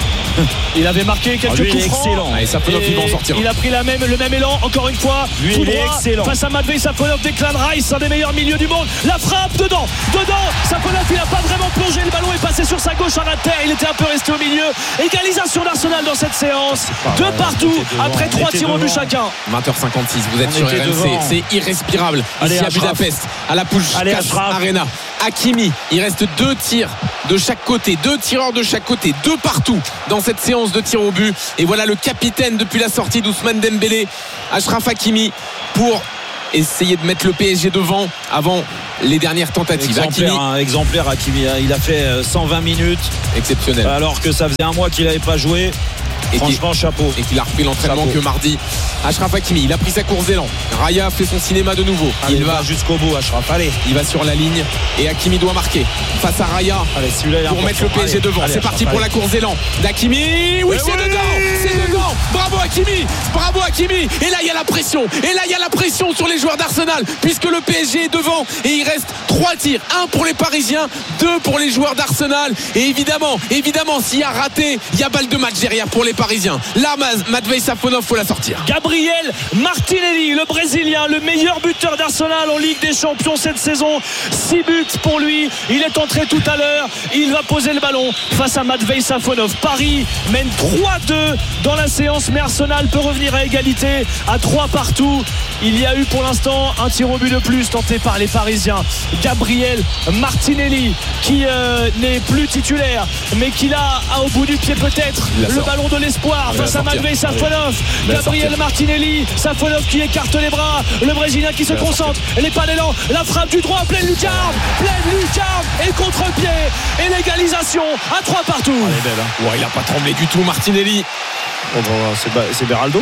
[SPEAKER 3] Il avait marqué quelques
[SPEAKER 1] Ah, lui, il
[SPEAKER 3] coups
[SPEAKER 1] est
[SPEAKER 3] francs.
[SPEAKER 1] excellent.
[SPEAKER 2] Et Safonov, il va en sortir.
[SPEAKER 3] Il a pris la même, le même élan encore une fois.
[SPEAKER 1] Lui,
[SPEAKER 3] tout
[SPEAKER 1] il est
[SPEAKER 3] droit,
[SPEAKER 1] excellent.
[SPEAKER 3] face à Matvei Safonov. Declan Rice, un des meilleurs milieux du monde. La frappe dedans, dedans. Safonov, il n'a pas vraiment plongé. Le ballon est passé sur sa gauche en terre. Il était un peu resté au milieu. Égalisation d'Arsenal dans cette séance. Deux partout après trois tirs au but chacun.
[SPEAKER 2] vingt heures cinquante-six, vous êtes
[SPEAKER 1] On
[SPEAKER 2] sur
[SPEAKER 1] était
[SPEAKER 2] R M C.
[SPEAKER 1] devant.
[SPEAKER 2] C'est irrespirable.
[SPEAKER 1] Allez,
[SPEAKER 2] Ici à
[SPEAKER 1] Achraf.
[SPEAKER 2] Budapest, à la Puskás
[SPEAKER 1] Allez, Achraf.
[SPEAKER 2] Arena. Hakimi, il reste deux tirs de chaque côté, deux tireurs de chaque côté, deux partout dans cette séance de tirs au but. Et voilà le capitaine depuis la sortie d'Ousmane Dembélé, Achraf Hakimi, pour essayer de mettre le P S G devant avant les dernières tentatives.
[SPEAKER 1] Exemplaire,
[SPEAKER 2] Hakimi,
[SPEAKER 1] hein, exemplaire Hakimi. Il a fait cent vingt minutes
[SPEAKER 2] exceptionnel.
[SPEAKER 1] alors que ça faisait un mois qu'il n'avait pas joué.
[SPEAKER 2] Et
[SPEAKER 1] Franchement,
[SPEAKER 2] qui,
[SPEAKER 1] chapeau.
[SPEAKER 2] Et qu'il a repris l'entraînement
[SPEAKER 1] Chapeau.
[SPEAKER 2] que mardi. Achraf Hakimi, il a pris sa course d'élan. Raya fait son cinéma de nouveau.
[SPEAKER 1] Allez,
[SPEAKER 2] il va
[SPEAKER 1] va jusqu'au bout, Achraf. Allez.
[SPEAKER 2] Il va sur la ligne et Hakimi doit marquer face à Raya
[SPEAKER 1] Allez, celui-là, il est
[SPEAKER 2] pour
[SPEAKER 1] important.
[SPEAKER 2] mettre le P S G
[SPEAKER 1] Allez,
[SPEAKER 2] devant.
[SPEAKER 1] allez,
[SPEAKER 2] C'est parti
[SPEAKER 1] Achraf,
[SPEAKER 2] pour la
[SPEAKER 1] allez.
[SPEAKER 2] course d'élan d'Hakimi. Oui,
[SPEAKER 1] Eh
[SPEAKER 2] c'est
[SPEAKER 1] oui
[SPEAKER 2] dedans, c'est dedans. Bravo Hakimi, bravo Hakimi. Et là il y a la pression. Et là il y a la pression sur les joueurs d'Arsenal puisque le P S G est devant et il reste trois tirs, un pour les Parisiens, deux pour les joueurs d'Arsenal. Et évidemment, évidemment, s'il y a raté, il y a balle de match derrière pour les Parisiens. Là, Matvei Safonov, faut la sortir.
[SPEAKER 3] Gabriel Martinelli, le Brésilien, le meilleur buteur d'Arsenal en Ligue des Champions cette saison. six buts pour lui. Il est entré tout à l'heure. Il va poser le ballon face à Matvei Safonov. Paris mène trois deux dans la séance, mais Arsenal peut revenir à égalité à trois partout. Il y a eu pour l'instant un tir au but de plus tenté par les Parisiens. Gabriel Martinelli qui euh, n'est plus titulaire, mais qui l'a au bout du pied peut-être le
[SPEAKER 2] sort.
[SPEAKER 3] ballon de l'espoir
[SPEAKER 2] Il va
[SPEAKER 3] face à
[SPEAKER 2] sortir.
[SPEAKER 3] Matvei Safonov.
[SPEAKER 2] Il va
[SPEAKER 3] Gabriel
[SPEAKER 2] sortir.
[SPEAKER 3] Martinelli, Safonov qui écarte les bras, le Brésilien qui se concentre, les pas d'élan, la frappe du droit, pleine lucarne, pleine lucarne et contre-pied et l'égalisation à trois partout.
[SPEAKER 1] Elle est belle, hein.
[SPEAKER 2] Ouais, il a pas tremblé du tout Martinelli.
[SPEAKER 1] Oh, bah, c'est, Ba- c'est Beraldo.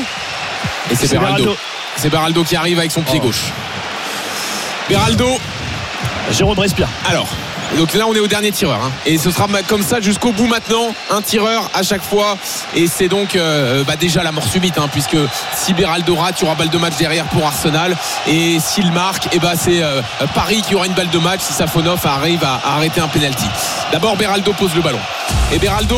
[SPEAKER 2] Et c'est
[SPEAKER 3] C'est
[SPEAKER 2] Beraldo.
[SPEAKER 3] Beraldo.
[SPEAKER 2] C'est Beraldo qui arrive avec son pied
[SPEAKER 1] Oh.
[SPEAKER 2] gauche. Beraldo.
[SPEAKER 3] Jérôme respire.
[SPEAKER 2] Alors, donc là on est au dernier tireur hein. Et ce sera comme ça jusqu'au bout maintenant. Un tireur à chaque fois. Et c'est donc euh, bah déjà la mort subite hein, puisque si Beraldo rate, il y aura balle de match derrière pour Arsenal. Et s'il marque, et bah c'est euh, Paris qui aura une balle de match si Safonov arrive à, à arrêter un penalty. D'abord Beraldo pose le ballon. Et Beraldo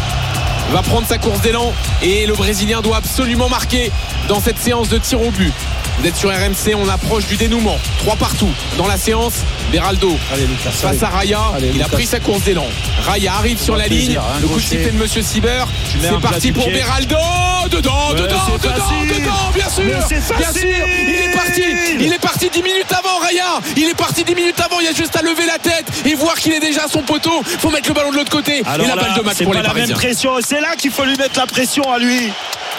[SPEAKER 2] va prendre sa course d'élan et le Brésilien doit absolument marquer dans cette séance de tir au but. Vous êtes sur R M C, on approche du dénouement. Trois partout dans la séance. Beraldo
[SPEAKER 1] Allez, Lucas,
[SPEAKER 2] face
[SPEAKER 1] allez.
[SPEAKER 2] à Raya.
[SPEAKER 1] Allez,
[SPEAKER 2] il a
[SPEAKER 1] Lucas.
[SPEAKER 2] pris sa course d'élan. Raya arrive sur la
[SPEAKER 1] plaisir,
[SPEAKER 2] ligne.
[SPEAKER 1] hein,
[SPEAKER 2] Le coup de
[SPEAKER 1] gaucher.
[SPEAKER 2] sifflet de Monsieur Sieber.
[SPEAKER 1] Tu mets
[SPEAKER 2] C'est
[SPEAKER 1] un plat
[SPEAKER 2] parti
[SPEAKER 1] du
[SPEAKER 2] pour
[SPEAKER 1] pied.
[SPEAKER 2] Beraldo. Dedans,
[SPEAKER 1] Ouais,
[SPEAKER 2] dedans,
[SPEAKER 1] c'est
[SPEAKER 2] dedans,
[SPEAKER 1] facile.
[SPEAKER 2] dedans, bien sûr.
[SPEAKER 1] Mais c'est
[SPEAKER 2] Bien
[SPEAKER 1] facile.
[SPEAKER 2] sûr. Il est parti. Il est parti dix minutes avant Raya. Il est parti dix minutes avant. Il y a juste à lever la tête et voir qu'il est déjà à son poteau. Faut mettre le ballon de l'autre côté.
[SPEAKER 1] Alors
[SPEAKER 2] et la
[SPEAKER 1] là,
[SPEAKER 2] balle de match
[SPEAKER 1] c'est
[SPEAKER 2] pour
[SPEAKER 1] pas
[SPEAKER 2] les
[SPEAKER 1] la
[SPEAKER 2] Parisiens.
[SPEAKER 1] même pression. C'est là qu'il faut lui mettre la pression à lui.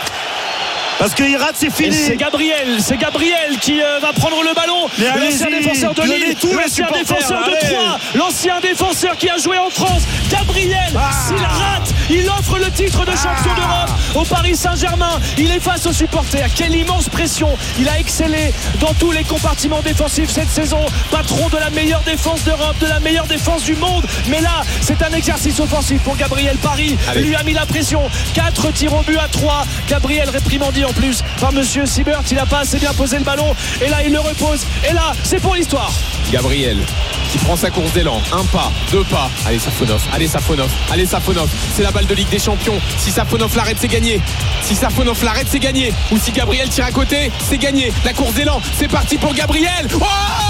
[SPEAKER 1] Parce qu'il rate, c'est
[SPEAKER 3] Et
[SPEAKER 1] fini.
[SPEAKER 3] c'est Gabriel, c'est Gabriel qui euh, va prendre le ballon.
[SPEAKER 1] Mais
[SPEAKER 3] L'ancien
[SPEAKER 1] allez-y,
[SPEAKER 3] défenseur de
[SPEAKER 1] donnez
[SPEAKER 3] Lille,
[SPEAKER 1] tout, les
[SPEAKER 3] l'ancien
[SPEAKER 1] supporters,
[SPEAKER 3] défenseur de
[SPEAKER 1] allez.
[SPEAKER 3] Troyes, l'ancien défenseur qui a joué en France. Gabriel,
[SPEAKER 1] Ah.
[SPEAKER 3] s'il rate, il offre le titre de champion
[SPEAKER 1] Ah.
[SPEAKER 3] d'Europe au Paris Saint-Germain. Il est face aux supporters. Quelle immense pression. Il a excellé dans tous les compartiments défensifs cette saison. Patron de la meilleure défense d'Europe, de la meilleure défense du monde. Mais là, c'est un exercice offensif pour Gabriel. Paris
[SPEAKER 2] Allez.
[SPEAKER 3] lui a mis la pression. quatre tirs au but à trois. Gabriel réprimandé en plus par Monsieur Siebert. Il n'a pas assez bien posé le ballon. Et là, il le repose. Et là, c'est pour l'histoire.
[SPEAKER 2] Gabriel qui prend sa course d'élan. Un pas, deux pas. Allez Safonov, allez Safonov, allez Safonov. C'est la balle de Ligue des Champions. Si Safonov l'arrête, c'est gagné. Si Safonov l'arrête, c'est gagné. Ou si Gabriel tire à côté, c'est gagné. La course d'élan, c'est parti pour Gabriel. Oh,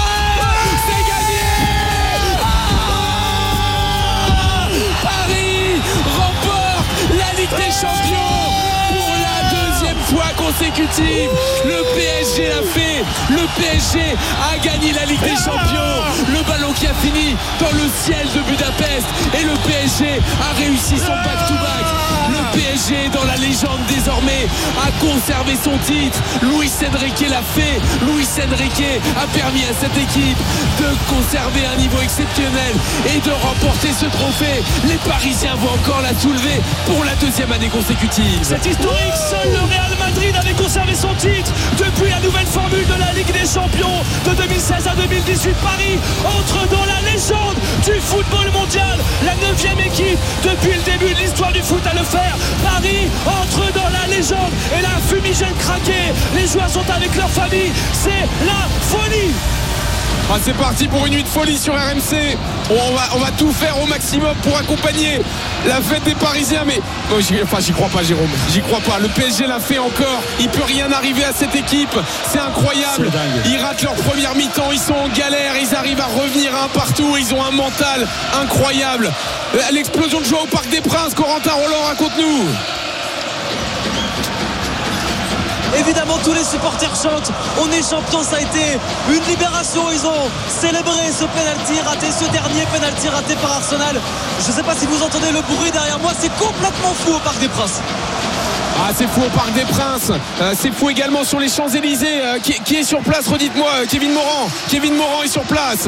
[SPEAKER 2] c'est gagné. Ah, Paris remporte la Ligue des Champions pour la deuxième fois consécutive. Le P S G l'a fait. Le P S G a gagné la Ligue des Champions. Le ballon qui a fini dans le ciel de Budapest. Et le P S G a réussi son back-to-back. Le P S G est dans la légende désormais, a conservé son titre. Luis Enrique l'a fait. Luis Enrique a permis à cette équipe de conserver un niveau exceptionnel et de remporter ce trophée. Les Parisiens vont encore la soulever pour la deuxième année consécutive.
[SPEAKER 3] C'est historique, seul le Real Madrid avait conservé son titre depuis la nouvelle formule de la Ligue des Champions de deux mille seize à deux mille dix-huit. Paris entre dans la légende du football mondial, la neuvième équipe depuis le début de l'histoire du foot à le faire. Paris entre dans la légende gène craqué, les joueurs sont avec leur famille, c'est la folie.
[SPEAKER 2] Ah, c'est parti pour une nuit de folie sur R M C. On va, on va tout faire au maximum pour accompagner la fête des Parisiens. Mais bon, j'y, enfin, j'y crois pas, Jérôme. J'y crois pas. Le P S G l'a fait encore. Il peut rien arriver à cette équipe. C'est incroyable. C'est ils ratent leur première mi-temps. Ils sont en galère. Ils arrivent à revenir un partout. Ils ont un mental incroyable. L'explosion de joie au Parc des Princes. Corentin Roland, raconte-nous.
[SPEAKER 15] Évidemment, tous les supporters chantent. On est champion, ça a été une libération. Ils ont célébré ce penalty raté, ce dernier penalty raté par Arsenal. Je ne sais pas si vous entendez le bruit derrière moi. C'est complètement fou au Parc des Princes.
[SPEAKER 2] Ah, c'est fou au Parc des Princes. Euh, c'est fou également sur les Champs-Élysées. Euh, qui, qui est sur place, redites-moi. Kevin Morand. Kevin Morand est sur place.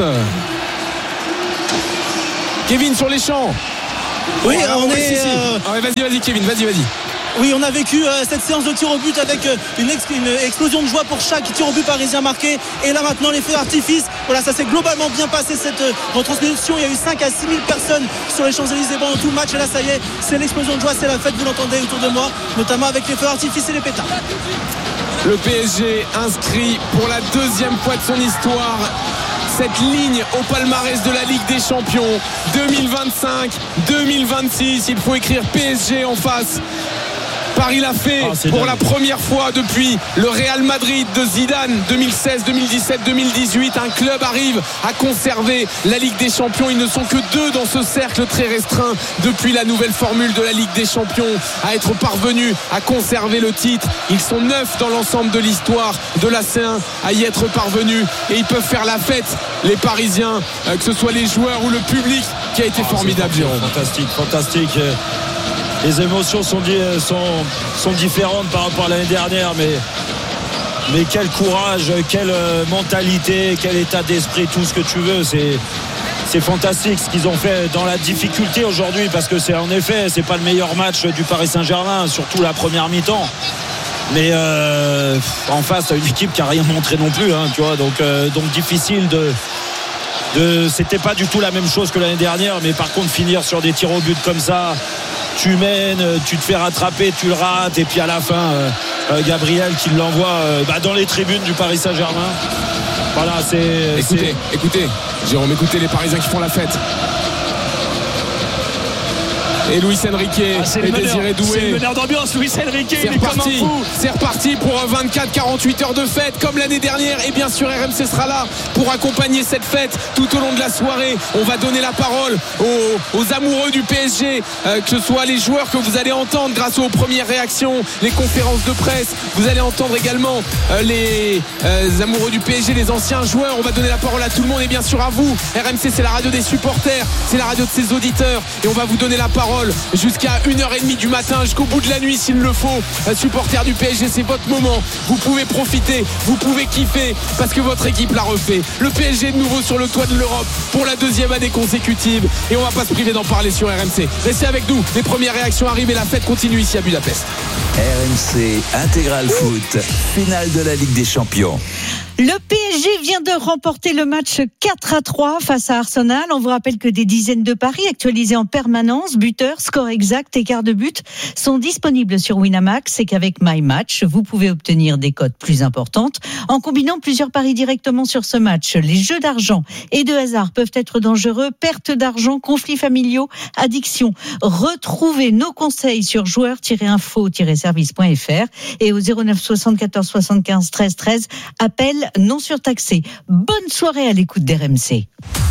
[SPEAKER 2] Kevin sur les champs.
[SPEAKER 16] Oui,
[SPEAKER 2] oh,
[SPEAKER 16] on
[SPEAKER 2] ouais,
[SPEAKER 16] est.
[SPEAKER 2] Si, si.
[SPEAKER 16] Euh...
[SPEAKER 2] Ah, ouais, vas-y, vas-y, Kevin, vas-y, vas-y.
[SPEAKER 16] Oui, on a vécu euh, cette séance de tir au but avec euh, une, ex- une explosion de joie pour chaque tir au but parisien marqué. Et là maintenant les feux d'artifice. Voilà, ça s'est globalement bien passé cette euh, retransmission. Il y a eu cinq à six mille personnes sur les Champs-Élysées pendant tout le match. Et là ça y est, c'est l'explosion de joie, c'est la fête, vous l'entendez autour de moi, notamment avec les feux d'artifice et les pétards.
[SPEAKER 2] Le P S G inscrit pour la deuxième fois de son histoire cette ligne au palmarès de la Ligue des Champions deux mille vingt-cinq deux mille vingt-six. Il faut écrire P S G en face. Paris l'a fait ah, pour dingue. La première fois depuis le Real Madrid de Zidane deux mille seize, deux mille dix-sept, deux mille dix-huit. Un club arrive à conserver la Ligue des Champions. Ils ne sont que deux dans ce cercle très restreint depuis la nouvelle formule de la Ligue des Champions à être parvenus à conserver le titre. Ils sont neuf dans l'ensemble de l'histoire de la C un à y être parvenus et ils peuvent faire la fête, les Parisiens, que ce soit les joueurs ou le public qui a été oh, formidable.
[SPEAKER 1] Fantastique, fantastique. Les émotions sont, sont, sont différentes par rapport à l'année dernière, mais, mais quel courage, quelle mentalité, quel état d'esprit, tout ce que tu veux, c'est, c'est fantastique ce qu'ils ont fait dans la difficulté aujourd'hui, parce que c'est en effet, c'est pas le meilleur match du Paris Saint-Germain, surtout la première mi-temps. Mais euh, en face, t'as une équipe qui a rien montré non plus, hein, tu vois, donc, euh, donc difficile de. De, c'était pas du tout la même chose que l'année dernière, mais par contre finir sur des tirs au but comme ça, tu mènes, tu te fais rattraper, tu le rates, et puis à la fin euh, euh, Gabriel qui l'envoie euh, bah, dans les tribunes du Paris Saint-Germain. Voilà, c'est
[SPEAKER 2] écoutez, c'est... écoutez Jérôme, écoutez les Parisiens qui font la fête. Et Luis Enrique ah, et Désiré Doué.
[SPEAKER 3] C'est le meneur d'ambiance, Luis Enrique.
[SPEAKER 2] C'est
[SPEAKER 3] il est
[SPEAKER 2] reparti.
[SPEAKER 3] comme un fou.
[SPEAKER 2] C'est reparti pour vingt-quatre à quarante-huit heures de fête comme l'année dernière. Et bien sûr, R M C sera là pour accompagner cette fête tout au long de la soirée. On va donner la parole aux, aux amoureux du P S G, euh, que ce soit les joueurs que vous allez entendre grâce aux premières réactions, les conférences de presse. Vous allez entendre également euh, les euh, amoureux du P S G, les anciens joueurs. On va donner la parole à tout le monde et bien sûr à vous. R M C, c'est la radio des supporters, c'est la radio de ses auditeurs. Et on va vous donner la parole jusqu'à une heure trente du matin, jusqu'au bout de la nuit s'il le faut. Supporters du P S G, c'est votre moment. Vous pouvez profiter, vous pouvez kiffer parce que votre équipe l'a refait. Le P S G est de nouveau sur le toit de l'Europe pour la deuxième année consécutive et on va pas se priver d'en parler sur R M C. Restez avec nous, les premières réactions arrivent et la fête continue ici à Budapest.
[SPEAKER 4] R M C Intégral Foot, finale de la Ligue des Champions.
[SPEAKER 5] Le P S G vient de remporter le match quatre à trois face à Arsenal. On vous rappelle que des dizaines de paris actualisés en permanence, buteurs, score exact, écart de but, sont disponibles sur Winamax et qu'avec My Match, vous pouvez obtenir des cotes plus importantes en combinant plusieurs paris directement sur ce match. Les jeux d'argent et de hasard peuvent être dangereux. Perte d'argent, conflits familiaux, addiction. Retrouvez nos conseils sur joueurs tiret info tiret service point f r et au zéro neuf soixante-quatorze soixante-quinze treize treize. Appel non surtaxé. Bonne soirée à l'écoute d'R M C.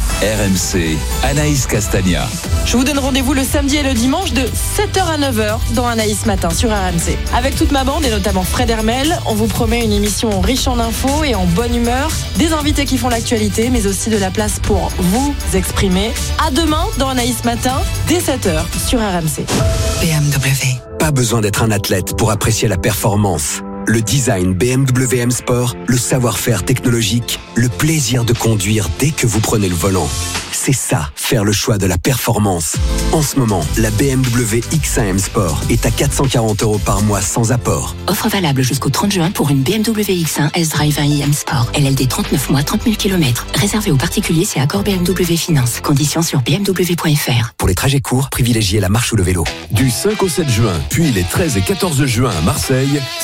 [SPEAKER 4] R M C, Anaïs Castagna.
[SPEAKER 17] Je vous donne rendez-vous le samedi et le dimanche de sept heures à neuf heures dans Anaïs Matin sur R M C. Avec toute ma bande et notamment Fred Hermel, on vous promet une émission riche en infos et en bonne humeur, des invités qui font l'actualité, mais aussi de la place pour vous exprimer. À demain dans Anaïs Matin, dès sept heures sur R M C.
[SPEAKER 13] B M W.
[SPEAKER 7] Pas besoin d'être un athlète pour apprécier la performance. Le design B M W M Sport, le savoir-faire technologique, le plaisir de conduire dès que vous prenez le volant. C'est ça, faire le choix de la performance. En ce moment, la B M W X un M Sport est à quatre cent quarante euros par mois sans apport.
[SPEAKER 6] Offre valable jusqu'au trente juin pour une B M W X un S-Drive un i M Sport. L L D trente-neuf mois, trente mille kilomètres. Réservé aux particuliers, c'est accord B M W Finance. Conditions sur b m w point f r.
[SPEAKER 7] Pour les trajets courts, privilégiez la marche ou le vélo.
[SPEAKER 18] Du cinq au sept juin, puis les treize et quatorze juin à Marseille, c'est le défi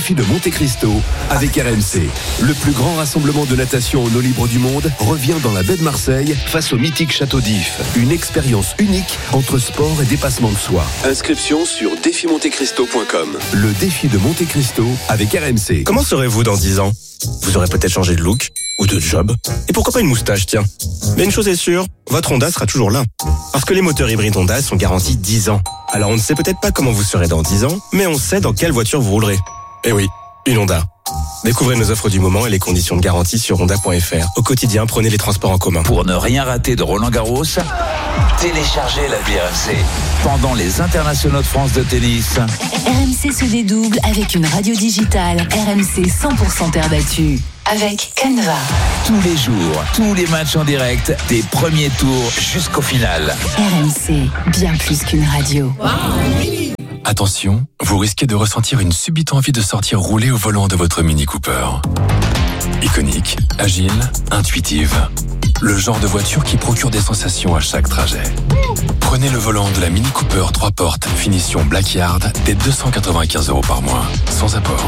[SPEAKER 14] défi de Monte Cristo avec R M C. Le plus grand rassemblement de natation en eau libre du monde revient dans la baie de Marseille face au mythique Château d'If. Une expérience unique entre sport et dépassement de soi. Inscription sur défi monte cristo point com. Le défi de Monte Cristo avec R M C.
[SPEAKER 18] Comment serez-vous dans dix ans ? Vous aurez peut-être changé de look ou de job. Et pourquoi pas une moustache, tiens. Mais une chose est sûre, votre Honda sera toujours là. Parce que les moteurs hybrides Honda sont garantis dix ans. Alors on ne sait peut-être pas comment vous serez dans dix ans, mais on sait dans quelle voiture vous roulerez. Eh oui, une Honda. Découvrez nos offres du moment et les conditions de garantie sur honda point f r. Au quotidien, prenez les transports en commun.
[SPEAKER 4] Pour ne rien rater de Roland-Garros, téléchargez l'appli R M C. Pendant les internationaux de France de tennis,
[SPEAKER 13] R M C se dédouble avec une radio digitale R M C cent pour cent terre battue. Avec Canva.
[SPEAKER 4] tous les jours, tous les matchs en direct, des premiers tours jusqu'au final.
[SPEAKER 13] R M C, bien plus qu'une radio.
[SPEAKER 11] Attention, vous risquez de ressentir une subite envie de sortir rouler au volant de votre Mini Cooper. Iconique, agile, intuitive. Le genre de voiture qui procure des sensations à chaque trajet. Prenez le volant de la Mini Cooper trois portes, finition Blackyard, dès deux cent quatre-vingt-quinze euros par mois, sans apport.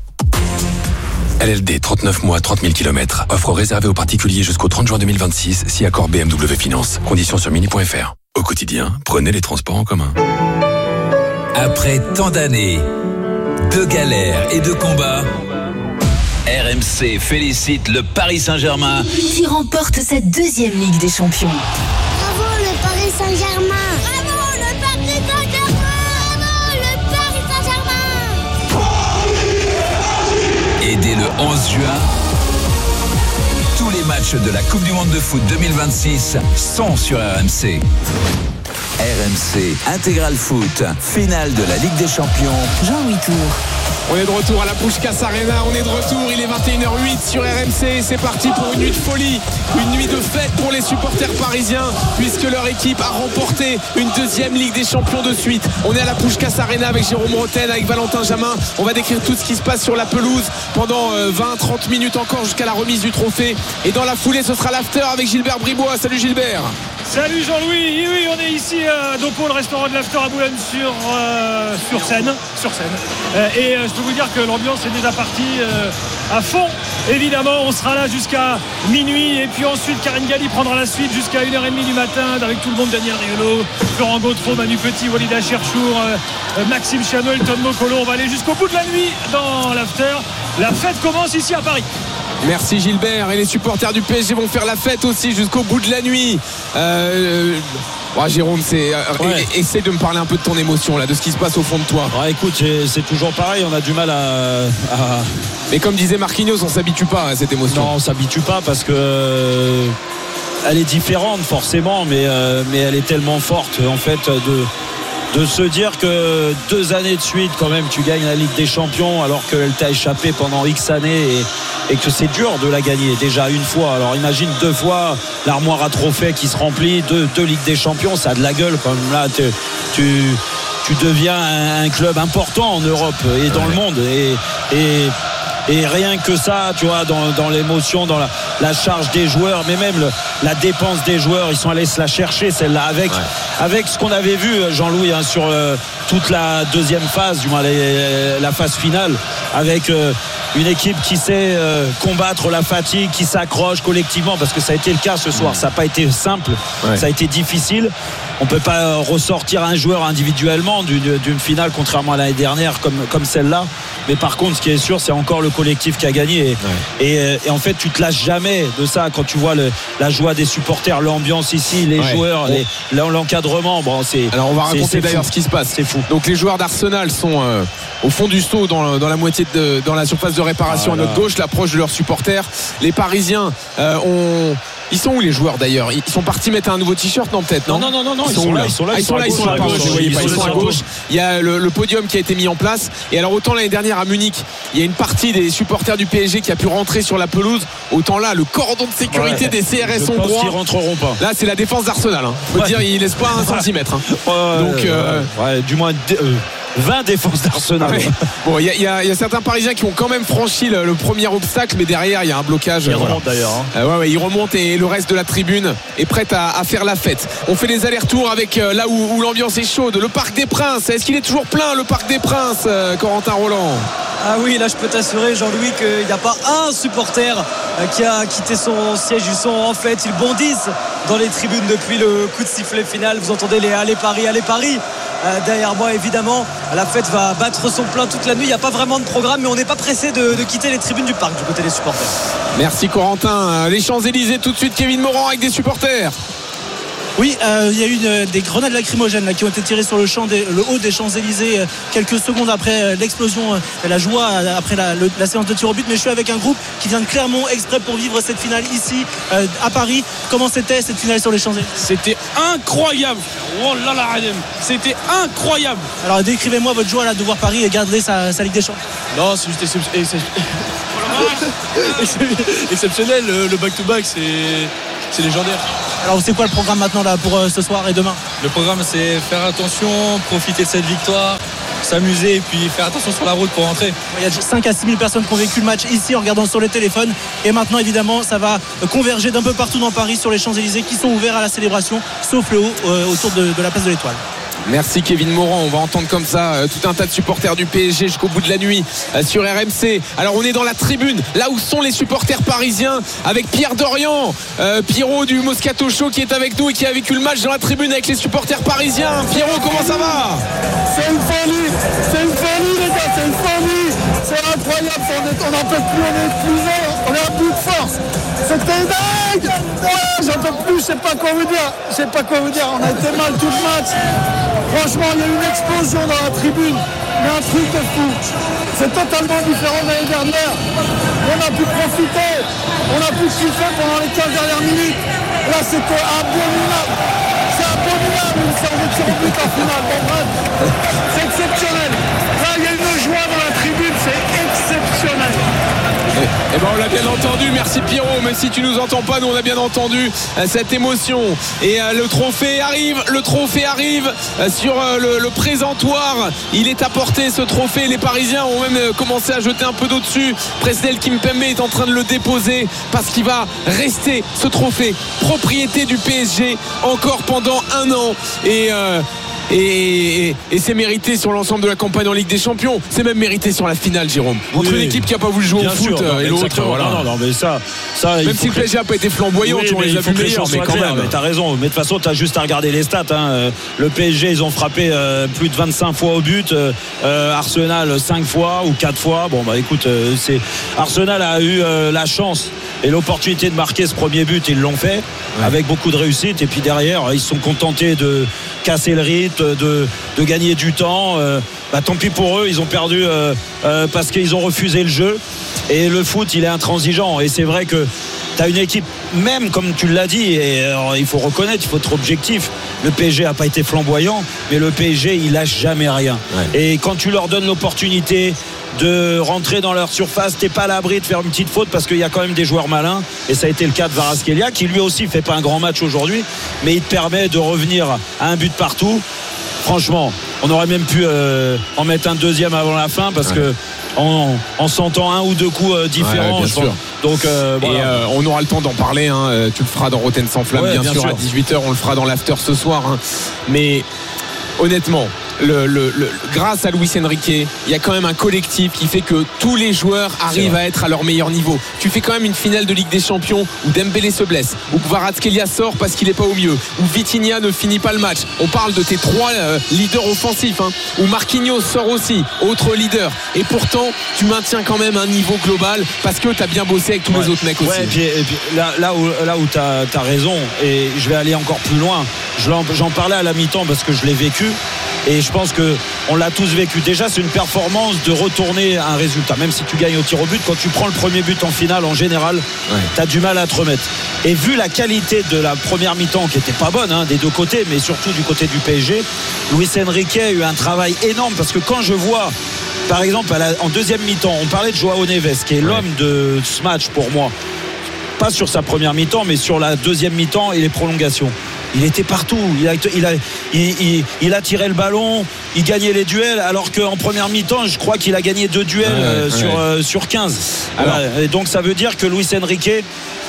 [SPEAKER 11] L L D, trente-neuf mois, trente mille kilomètres. Offre réservée aux particuliers jusqu'au trente juin deux mille vingt-six, si accord B M W Finance. Conditions sur mini point f r. Au quotidien, prenez les transports en commun.
[SPEAKER 4] Après tant d'années, de galères et de combats, R M C félicite le Paris Saint-Germain
[SPEAKER 13] qui remporte sa deuxième Ligue des Champions.
[SPEAKER 19] Bravo le Paris Saint-Germain! Bravo le Paris Saint-Germain! Bravo le Paris Saint-Germain!
[SPEAKER 4] Et dès le onze juin, tous les matchs de la Coupe du Monde de foot deux mille vingt-six sont sur R M C. R M C Intégral Foot, finale de la Ligue des Champions.
[SPEAKER 13] Jean-Louis Tour.
[SPEAKER 2] On est de retour à la Puskás Arena, on est de retour, il est vingt et une heures huit sur R M C, c'est parti pour une nuit de folie, une nuit de fête pour les supporters parisiens, puisque leur équipe a remporté une deuxième Ligue des Champions de suite. On est à la Puskás Arena avec Jérôme Roten, avec Valentin Jamin, on va décrire tout ce qui se passe sur la pelouse pendant vingt à trente minutes encore jusqu'à la remise du trophée, et dans la foulée ce sera l'after avec Gilbert Bribois. Salut Gilbert.
[SPEAKER 3] Salut Jean-Louis, oui, oui, on est ici euh, donc au restaurant de l'After à Boulogne sur, euh, sur Seine, sur Seine. Euh, et euh, je peux vous dire que l'ambiance est déjà partie euh, à fond. Évidemment, on sera là jusqu'à minuit et puis ensuite Karine Galli prendra la suite jusqu'à une heure trente du matin avec tout le monde, Daniel Riolo, Florent Gautreau, Manu Petit, Walida Cherchour, euh, Maxime Chiano, Elton Mokolo. On va aller jusqu'au bout de la nuit dans l'After. La fête commence ici à Paris.
[SPEAKER 2] Merci Gilbert, et les supporters du P S G vont faire la fête aussi jusqu'au bout de la nuit. Euh, ouais, Jérôme, c'est, ouais. essaie de me parler un peu de ton émotion là, de ce qui se passe au fond de toi.
[SPEAKER 1] Ouais, écoute, c'est, c'est toujours pareil, on a du mal à, à...
[SPEAKER 2] Mais comme disait Marquinhos, on s'habitue pas à cette émotion.
[SPEAKER 1] Non, on s'habitue pas parce que elle est différente forcément, mais, euh, mais elle est tellement forte en fait de... de se dire que deux années de suite quand même tu gagnes la Ligue des Champions alors qu'elle t'a échappé pendant X années et, et que c'est dur de la gagner déjà une fois. Alors imagine deux fois l'armoire à trophées qui se remplit, deux, deux Ligues des Champions, ça a de la gueule quand même. Là tu, tu, tu deviens un, un club important en Europe et dans ouais. le monde et, et Et rien que ça, tu vois, dans, dans l'émotion, dans la, la charge des joueurs, mais même le, la dépense des joueurs, ils sont allés se la chercher celle-là avec, ouais. avec ce qu'on avait vu, Jean-Louis, hein, sur euh, toute la deuxième phase, du moins les, la phase finale, avec euh, une équipe qui sait euh, combattre la fatigue, qui s'accroche collectivement, parce que ça a été le cas ce soir. Ça n'a pas été simple, ouais. ça a été difficile. On ne peut pas ressortir un joueur individuellement d'une, d'une finale, contrairement à l'année dernière, comme, comme celle-là. Mais par contre, ce qui est sûr, c'est encore le collectif qui a gagné. Et, ouais. et, et en fait, tu te lâches jamais de ça quand tu vois le, la joie des supporters, l'ambiance ici, les ouais. joueurs, bon. les, l'encadrement. Bon, c'est,
[SPEAKER 2] Alors, on va raconter
[SPEAKER 1] c'est,
[SPEAKER 2] d'ailleurs
[SPEAKER 1] fou.
[SPEAKER 2] ce qui se passe.
[SPEAKER 1] C'est fou.
[SPEAKER 2] Donc, les joueurs d'Arsenal sont euh, au fond du seau, dans, dans la moitié de, dans la surface de réparation ah, à notre gauche, l'approche de leurs supporters. Les Parisiens euh, ont. Ils sont où les joueurs d'ailleurs? Ils sont partis mettre un nouveau t-shirt, non peut-être non
[SPEAKER 1] non non non, non
[SPEAKER 2] ils,
[SPEAKER 1] ils
[SPEAKER 2] sont
[SPEAKER 1] sont
[SPEAKER 2] là
[SPEAKER 1] là ils sont là
[SPEAKER 2] ah, ils sont là ils sont là ils sont à gauche, ils, ils sont à gauche. Il y a le, le podium qui a été mis en place, et alors autant l'année dernière à Munich il y a une partie des supporters du P S G qui a pu rentrer sur la pelouse, autant là le cordon de sécurité ouais. des C R S hongrois,
[SPEAKER 1] ils rentreront pas.
[SPEAKER 2] Là c'est la défense d'Arsenal hein. Faut ouais. dire il laisse pas un centimètre hein.
[SPEAKER 1] ouais,
[SPEAKER 2] donc euh...
[SPEAKER 1] ouais, du moins euh... vingt défenses d'Arsenal.
[SPEAKER 2] Ouais. Bon, il y, y, y a certains Parisiens qui ont quand même franchi le, le premier obstacle, mais derrière il y a un blocage.
[SPEAKER 1] Ils
[SPEAKER 2] voilà.
[SPEAKER 1] remontent d'ailleurs. Hein.
[SPEAKER 2] Euh, ouais, ouais, ils remontent et le reste de la tribune est prête à, à faire la fête. On fait les allers-retours avec euh, là où, où l'ambiance est chaude. Le Parc des Princes. Est-ce qu'il est toujours plein le Parc des Princes, euh, Corentin Roland?
[SPEAKER 15] Ah oui, là je peux t'assurer Jean-Louis qu'il n'y a pas un supporter qui a quitté son siège. Ils sont en fait, ils bondissent dans les tribunes depuis le coup de sifflet final. Vous entendez les Allez Paris, Allez Paris euh, derrière moi évidemment. La fête va battre son plein toute la nuit. Il n'y a pas vraiment de programme, mais on n'est pas pressé de, de quitter les tribunes du parc du côté des supporters.
[SPEAKER 2] Merci Corentin. Les Champs-Élysées tout de suite, Kevin Morand avec des supporters.
[SPEAKER 16] Oui, euh, il y a eu une, des grenades lacrymogènes là, qui ont été tirées sur le, champ des, le haut des Champs-Élysées euh, quelques secondes après euh, l'explosion, euh, la joie euh, après la, le, la séance de tir au but. Mais je suis avec un groupe qui vient de Clermont exprès pour vivre cette finale ici euh, à Paris. Comment c'était cette finale sur les Champs-Élysées?
[SPEAKER 20] C'était incroyable. Oh là là, c'était incroyable.
[SPEAKER 16] Alors décrivez-moi votre joie là, de voir Paris et garder sa, sa Ligue des Champions.
[SPEAKER 20] Non, c'est juste excep- excep- exceptionnel. Le back-to-back, c'est, c'est légendaire.
[SPEAKER 16] Alors c'est quoi le programme maintenant là pour euh, ce soir et demain?
[SPEAKER 20] Le programme c'est faire attention, profiter de cette victoire, s'amuser et puis faire attention sur la route pour rentrer.
[SPEAKER 16] Il y a cinq à six mille personnes qui ont vécu le match ici en regardant sur les téléphones et maintenant évidemment ça va converger d'un peu partout dans Paris sur les Champs-Élysées qui sont ouverts à la célébration sauf le haut euh, autour de, de la place de l'Étoile.
[SPEAKER 2] Merci Kevin Morand, on va entendre comme ça euh, tout un tas de supporters du P S G jusqu'au bout de la nuit euh, sur R M C. Alors on est dans la tribune, là où sont les supporters parisiens avec Pierre Dorian, euh, Pierrot du Moscato Show qui est avec nous et qui a vécu le match dans la tribune avec les supporters parisiens. Pierrot, comment ça va?
[SPEAKER 21] C'est une folie, c'est une folie les gars, c'est une folie, c'est incroyable, on n'en peut plus, on est épuisé, on est à bout de force. C'était dingue, ouais, j'en peux plus, je sais pas quoi vous dire, je sais pas quoi vous dire, on a été mal tout le match. Franchement, il y a eu une explosion dans la tribune, mais un truc de fou. C'est totalement différent de l'année dernière. On a pu profiter, on a pu kiffer pendant les quinze dernières minutes. Là, c'était abominable. C'est abominable, une séance de tir au but en finale. Bon, bref, c'est exceptionnel. Là, il y a une joie dans la tribune, c'est exceptionnel.
[SPEAKER 2] Eh, eh ben on l'a bien entendu, merci Pierrot, mais si tu nous entends pas, nous on a bien entendu euh, cette émotion. Et euh, le trophée arrive, le trophée arrive euh, sur euh, le, le présentoir. Il est apporté ce trophée, les Parisiens ont même euh, commencé à jeter un peu d'eau dessus. Presnel Kimpembe est en train de le déposer parce qu'il va rester ce trophée propriété du P S G encore pendant un an. Et euh, Et, et, et c'est mérité sur l'ensemble de la campagne en Ligue des Champions. C'est même mérité sur la finale, Jérôme. Entre oui, une équipe qui n'a pas voulu jouer au foot sûr, non, et l'autre. Voilà.
[SPEAKER 1] Non, non, mais ça, ça
[SPEAKER 2] même si le P S G n'a pas été flamboyant, oui, on les a vu meilleurs, mais quand même.
[SPEAKER 1] T'as raison. Mais de toute façon, t'as juste à regarder les stats. Hein. Le P S G, ils ont frappé euh, plus de vingt-cinq fois au but. Euh, Arsenal, cinq fois ou quatre fois. Bon, bah écoute, euh, c'est... Arsenal a eu euh, la chance et l'opportunité de marquer ce premier but. Ils l'ont fait ouais. avec beaucoup de réussite. Et puis derrière, ils se sont contentés de casser le rythme, de, de gagner du temps. Euh, bah, tant pis pour eux, ils ont perdu euh, euh, parce qu'ils ont refusé le jeu. Et le foot, il est intransigeant. Et c'est vrai que tu as une équipe, même comme tu l'as dit, et alors, il faut reconnaître, il faut être objectif. Le P S G n'a pas été flamboyant, mais le P S G, il lâche jamais rien. Ouais. Et quand tu leur donnes l'opportunité de rentrer dans leur surface, t'es pas à l'abri de faire une petite faute parce qu'il y a quand même des joueurs malins, et ça a été le cas de Kvaratskhelia qui lui aussi fait pas un grand match aujourd'hui, mais il te permet de revenir à un but partout. Franchement, on aurait même pu euh, en mettre un deuxième avant la fin parce ouais. que en, en sentant un ou deux coups euh, différents.
[SPEAKER 2] Ouais, bien sûr.
[SPEAKER 1] Donc euh, voilà.
[SPEAKER 2] Et euh, on aura le temps d'en parler. Hein. Tu le feras dans Rotten sans flamme, ouais, bien, bien sûr, sûr. À dix-huit heures. On le fera dans l'after ce soir. Hein. Mais honnêtement, Le, le, le, grâce à Luis Enrique, il y a quand même un collectif qui fait que tous les joueurs arrivent à être à leur meilleur niveau. Tu fais quand même une finale de Ligue des Champions où Dembélé se blesse, où Kvaratskhelia sort parce qu'il n'est pas au mieux, où Vitinha ne finit pas le match. On parle de tes trois euh, leaders offensifs, hein, où Marquinhos sort aussi, autre leader. Et pourtant, tu maintiens quand même un niveau global parce que tu as bien bossé avec tous ouais. les autres mecs aussi.
[SPEAKER 1] Ouais, et puis, et puis, là, là où, là où tu as raison, et je vais aller encore plus loin, j'en parlais à la mi-temps parce que je l'ai vécu. Et je pense qu'on l'a tous vécu. Déjà, c'est une performance de retourner un résultat. Même si tu gagnes au tir au but, quand tu prends le premier but en finale, en général, ouais. tu as du mal à te remettre. Et vu la qualité de la première mi-temps, qui n'était pas bonne hein, des deux côtés, mais surtout du côté du P S G, Luis Enrique a eu un travail énorme. Parce que quand je vois, par exemple, à la, en deuxième mi-temps, on parlait de Joao Neves, qui est ouais. l'homme de ce match pour moi. Pas sur sa première mi-temps, mais sur la deuxième mi-temps et les prolongations. Il était partout, il a, il, a, il, il, il a tiré le ballon, il gagnait les duels, alors qu'en première mi-temps, je crois qu'il a gagné deux duels ouais, euh, ouais. Sur, euh, sur quinze. Alors, et donc ça veut dire que Luis Enrique,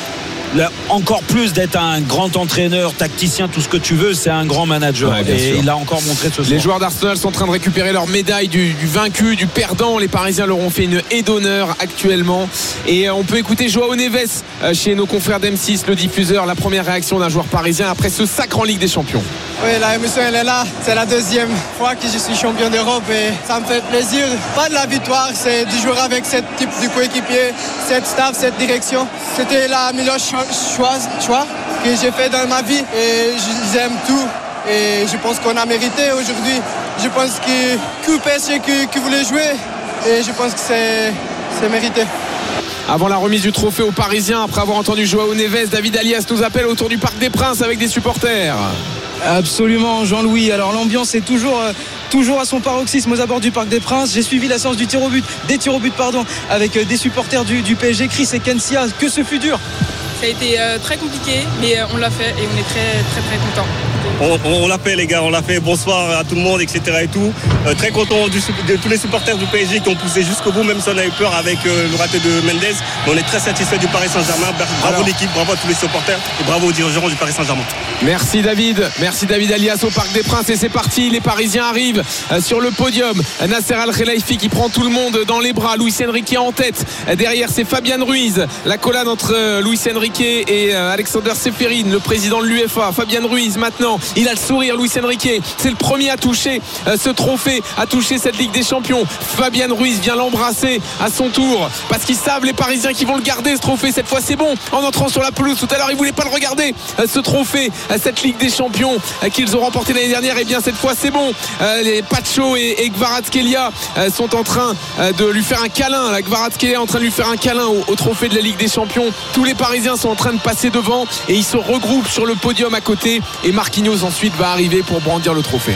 [SPEAKER 1] là, encore plus d'être un grand entraîneur, tacticien, tout ce que tu veux, c'est un grand manager.
[SPEAKER 2] Ouais,
[SPEAKER 1] et
[SPEAKER 2] sûr.
[SPEAKER 1] il l'a encore montré ce soir.
[SPEAKER 2] Les joueurs d'Arsenal sont en train de récupérer leur médaille du, du vaincu, du perdant. Les Parisiens leur ont fait une haie d'honneur actuellement. Et on peut écouter Joao Neves chez nos confrères d'M six, le diffuseur. La première réaction d'un joueur parisien après ce sacre en Ligue des Champions.
[SPEAKER 8] Oui, la émotion elle est là. C'est la deuxième fois que je suis champion d'Europe et ça me fait plaisir. Pas de la victoire, c'est de jouer avec ce type de coéquipier, cette staff, cette direction. C'était la meilleure choix, choix que j'ai fait dans ma vie et j'aime tout. Et je pense qu'on a mérité aujourd'hui. Je pense que tout P S G qui, qui voulait jouer et je pense que c'est, c'est mérité.
[SPEAKER 2] Avant la remise du trophée aux Parisiens, après avoir entendu Joao Neves, David Alias nous appelle autour du Parc des Princes avec des supporters.
[SPEAKER 22] Absolument, Jean-Louis. Alors l'ambiance est toujours, euh, toujours à son paroxysme aux abords du Parc des Princes. J'ai suivi la séance du tir au but, des tirs au but pardon, avec euh, des supporters du, du P S G, Chris et Kensia. Que ce fut dur.
[SPEAKER 23] Ça a été euh, très compliqué, mais euh, on l'a fait et on est très très très contents.
[SPEAKER 24] On, on, on l'a fait les gars, on l'a fait. Bonsoir à tout le monde, et cetera et tout. Euh, très content du, de tous les supporters du P S G qui ont poussé jusqu'au bout, même si on a eu peur avec euh, le raté de Mendes. Mais on est très satisfait du Paris Saint-Germain. Bravo Alors. l'équipe, bravo à tous les supporters et bravo aux dirigeants du Paris Saint-Germain.
[SPEAKER 2] Merci David, merci David Alias au Parc des Princes et c'est parti. Les Parisiens arrivent sur le podium. Nasser Al-Khelaifi qui prend tout le monde dans les bras. Luis Enrique en tête. Derrière c'est Fabian Ruiz. La collade entre Luis Enrique et Alexander Seferin, le président de l'U F A. Fabian Ruiz maintenant, il a le sourire. Luis Enrique, c'est le premier à toucher ce trophée, à toucher cette Ligue des Champions. Fabian Ruiz vient l'embrasser à son tour parce qu'ils savent les Parisiens qui vont le garder ce trophée. Cette fois c'est bon. En entrant sur la pelouse tout à l'heure, ils voulaient pas le regarder ce trophée, cette Ligue des Champions qu'ils ont remporté l'année dernière. Et bien cette fois c'est bon. Les Pacho et, et Kvaratskhelia sont en train de lui faire un câlin. La Kvaratskhelia est en train de lui faire un câlin au, au trophée de la Ligue des Champions. Tous les Parisiens sont en train de passer devant et ils se regroupent sur le podium à côté et Marquinhos ensuite va arriver pour brandir le trophée.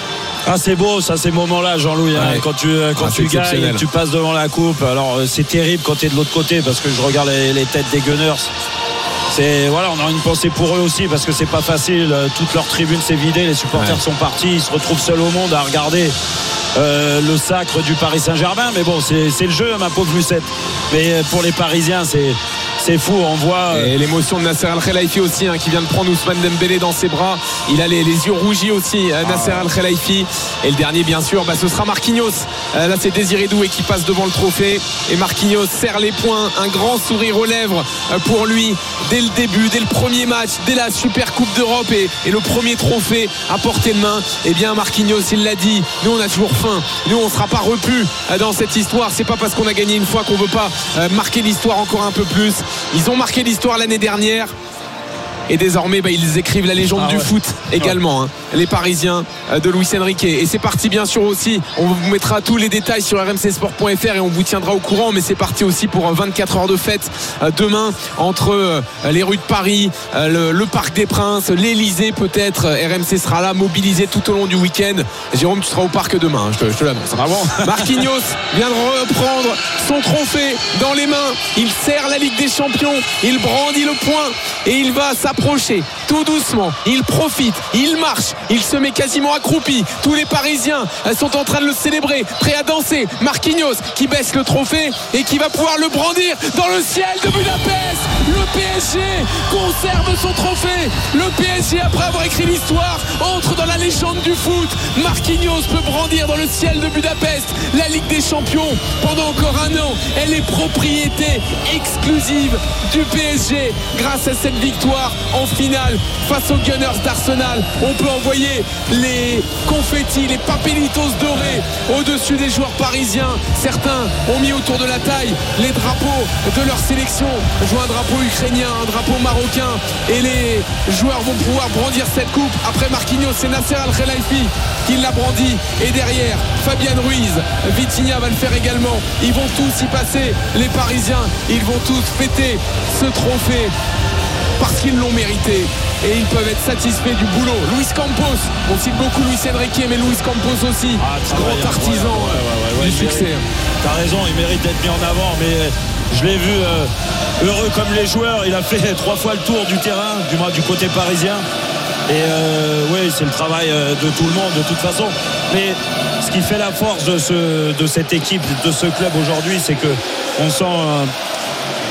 [SPEAKER 1] Ah c'est beau ça ces moments-là Jean-Louis ouais. hein, quand tu, quand ah, tu gagnes tu passes devant la coupe. Alors c'est terrible quand tu es de l'autre côté parce que je regarde les, les têtes des Gunners. C'est, voilà, on a une pensée pour eux aussi parce que c'est pas facile, toute leur tribune s'est vidée, les supporters ouais. sont partis, ils se retrouvent seuls au monde à regarder euh, le sacre du Paris Saint-Germain. Mais bon c'est, c'est le jeu ma pauvre Lucette. Mais pour les Parisiens c'est C'est fou, on voit.
[SPEAKER 2] Et euh... l'émotion de Nasser Al-Khelaifi aussi, hein, qui vient de prendre Ousmane Dembélé dans ses bras. Il a les, les yeux rougis aussi, euh, Nasser ah. Al-Khelaifi. Et le dernier, bien sûr, bah, ce sera Marquinhos. Euh, là, c'est Désiré Doué qui passe devant le trophée. Et Marquinhos serre les poings, un grand sourire aux lèvres euh, pour lui. Dès le début, dès le premier match, dès la Super Coupe d'Europe et, et le premier trophée à portée de main. Et bien, Marquinhos, il l'a dit. Nous, on a toujours faim. Nous, on ne sera pas repus euh, dans cette histoire. C'est pas parce qu'on a gagné une fois qu'on ne veut pas euh, marquer l'histoire encore un peu plus. Ils ont marqué l'histoire l'année dernière et désormais bah, ils écrivent la légende ah, du ouais. foot également, hein, les Parisiens de Luis Enrique. Et c'est parti bien sûr aussi, on vous mettra tous les détails sur r m c sport point f r et on vous tiendra au courant, mais c'est parti aussi pour vingt-quatre heures de fête demain entre les rues de Paris, le, le Parc des Princes, l'Elysée peut-être. R M C sera là mobilisé tout au long du week-end. Jérôme, tu seras au parc demain, je te, je te l'annonce.
[SPEAKER 1] Ah bon
[SPEAKER 2] Marquinhos vient de reprendre son trophée dans les mains, il serre la Ligue des Champions, il brandit le poing et il va s'approcher tout doucement, il profite, il marche, il se met quasiment accroupi. Tous les Parisiens sont en train de le célébrer, prêts à danser. Marquinhos qui baisse le trophée et qui va pouvoir le brandir dans le ciel de Budapest. Le P S G conserve son trophée. Le P S G, après avoir écrit l'histoire, entre dans la légende du foot. Marquinhos peut brandir dans le ciel de Budapest la Ligue des Champions pendant encore un an. Elle est propriété exclusive du P S G grâce à cette victoire en finale face aux Gunners d'Arsenal. On peut envoyer les confettis, les papelitos dorés au-dessus des joueurs parisiens. Certains ont mis autour de la taille les drapeaux de leur sélection. Je vois un drapeau ukrainien, un drapeau marocain et les joueurs vont pouvoir brandir cette coupe. Après Marquinhos, c'est Nasser Al-Khelaifi qui l'a brandi et derrière Fabian Ruiz, Vitinha va le faire également. Ils vont tous y passer, les Parisiens, ils vont tous fêter ce trophée parce qu'ils l'ont mérité et ils peuvent être satisfaits du boulot. Luis Campos, on cite beaucoup Luis Enrique, mais Luis Campos aussi, ah, grand artisan ouais, ouais, ouais, ouais, du succès.
[SPEAKER 1] Mérite, t'as raison, il mérite d'être mis en avant, mais je l'ai vu euh, heureux comme les joueurs. Il a fait trois fois le tour du terrain, du moins du côté parisien. Et euh, oui, c'est le travail de tout le monde de toute façon. Mais ce qui fait la force de, ce, de cette équipe, de ce club aujourd'hui, c'est que on sent euh,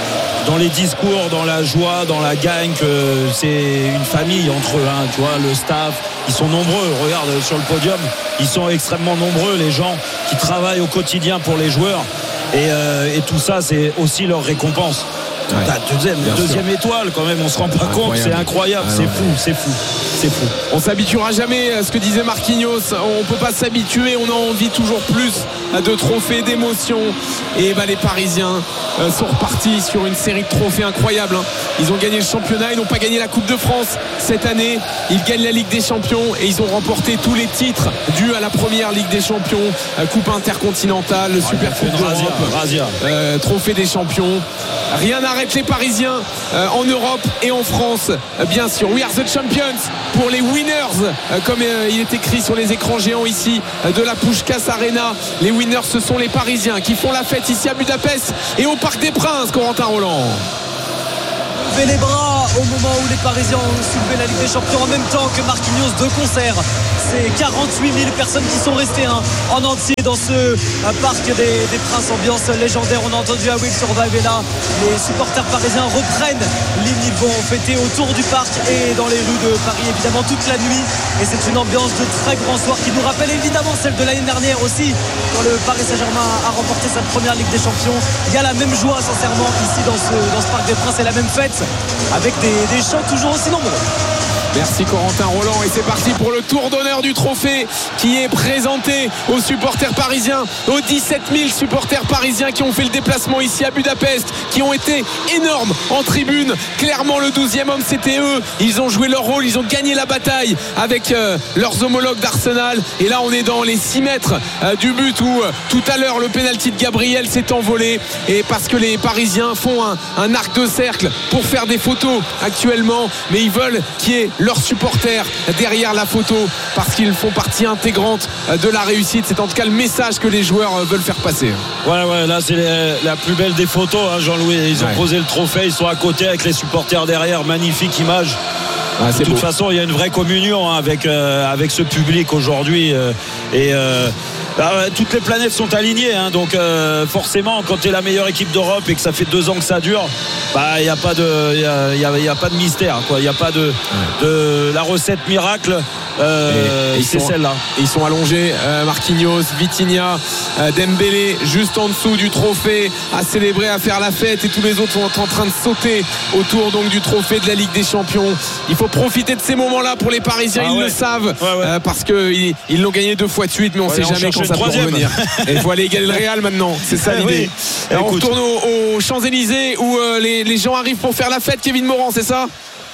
[SPEAKER 1] dans les discours, dans la joie, dans la gagne, que c'est une famille entre eux, hein, tu vois, le staff, ils sont nombreux. Regarde sur le podium, ils sont extrêmement nombreux, les gens qui travaillent au quotidien pour les joueurs. Et, euh, et tout ça, c'est aussi leur récompense. Ouais. Deuxième, deuxième étoile quand même, on se rend pas compte, c'est incroyable, ah, c'est fou, c'est fou, c'est fou.
[SPEAKER 2] On s'habituera jamais à ce que disait Marquinhos, on peut pas s'habituer, on a envie toujours plus de trophées, d'émotions. Et bah, les Parisiens euh, sont repartis sur une série de trophées incroyables, hein. Ils ont gagné le championnat, ils n'ont pas gagné la Coupe de France cette année, ils gagnent la Ligue des Champions et ils ont remporté tous les titres dus à la première Ligue des Champions, euh, Coupe intercontinentale, le ah, Super Coupe d'Europe, euh, Trophée des Champions. Rien n'arrête les Parisiens euh, en Europe et en France, euh, bien sûr. We are the champions pour les winners, euh, comme euh, il est écrit sur les écrans géants ici euh, de la Puskás Arena. Les winners, ce sont les Parisiens qui font la fête ici à Budapest et au Parc des Princes. Corentin Roland.
[SPEAKER 15] Levez les bras au moment où les Parisiens ont soulevé la Ligue des Champions en même temps que Marquinhos de concert. C'est quarante-huit mille personnes qui sont restées hein, en entier dans ce euh, Parc des, des Princes, ambiance légendaire. On a entendu I Will Survive et là les supporters parisiens reprennent l'hymne. Ils vont fêter autour du parc et dans les rues de Paris évidemment toute la nuit, et c'est une ambiance de très grand soir qui nous rappelle évidemment celle de l'année dernière aussi quand le Paris Saint-Germain a remporté sa première Ligue des Champions. Il y a la même joie sincèrement ici dans ce, dans ce Parc des Princes et la même fête avec des, des chants toujours aussi nombreux.
[SPEAKER 2] Merci Corentin Roland, et c'est parti pour le tour d'honneur du trophée qui est présenté aux supporters parisiens, aux dix-sept mille supporters parisiens qui ont fait le déplacement ici à Budapest, qui ont été énormes en tribune. Clairement le douzième homme c'était eux, ils ont joué leur rôle, ils ont gagné la bataille avec euh, leurs homologues d'Arsenal, et là on est dans les six mètres euh, du but où euh, tout à l'heure le pénalty de Gabriel s'est envolé, et parce que les Parisiens font un, un arc de cercle pour faire des photos actuellement, mais ils veulent qu'il y ait leurs supporters derrière la photo parce qu'ils font partie intégrante de la réussite. C'est en tout cas le message que les joueurs veulent faire passer.
[SPEAKER 1] Ouais ouais, là c'est les, la plus belle des photos, hein, Jean-Louis. Ils ont ouais. posé le trophée, ils sont à côté avec les supporters derrière, magnifique image. Ah, de toute beau. façon, il y a une vraie communion hein, avec, euh, avec ce public aujourd'hui euh, et euh, bah, toutes les planètes sont alignées hein, donc euh, forcément quand tu es la meilleure équipe d'Europe et que ça fait deux ans que ça dure, bah il n'y a pas de il y a, y a, y a pas de mystère quoi, il n'y a pas de, de la recette miracle. Euh, et, et c'est celle-là.
[SPEAKER 2] Ils sont allongés, euh, Marquinhos, Vitinha, euh, Dembélé juste en dessous du trophée à célébrer, à faire la fête, et tous les autres sont en train de sauter autour donc du trophée de la Ligue des Champions. Il faut profiter de ces moments-là pour les Parisiens, ah ils ouais. le savent ouais, ouais. Euh, parce qu'ils ils l'ont gagné deux fois de suite, mais on ne ouais, sait jamais quand ça peut revenir. Et il faut aller égaler le Real maintenant, c'est ça l'idée. Oui. On retourne aux, aux Champs-Élysées où euh, les, les gens arrivent pour faire la fête. Kevin Morand, c'est ça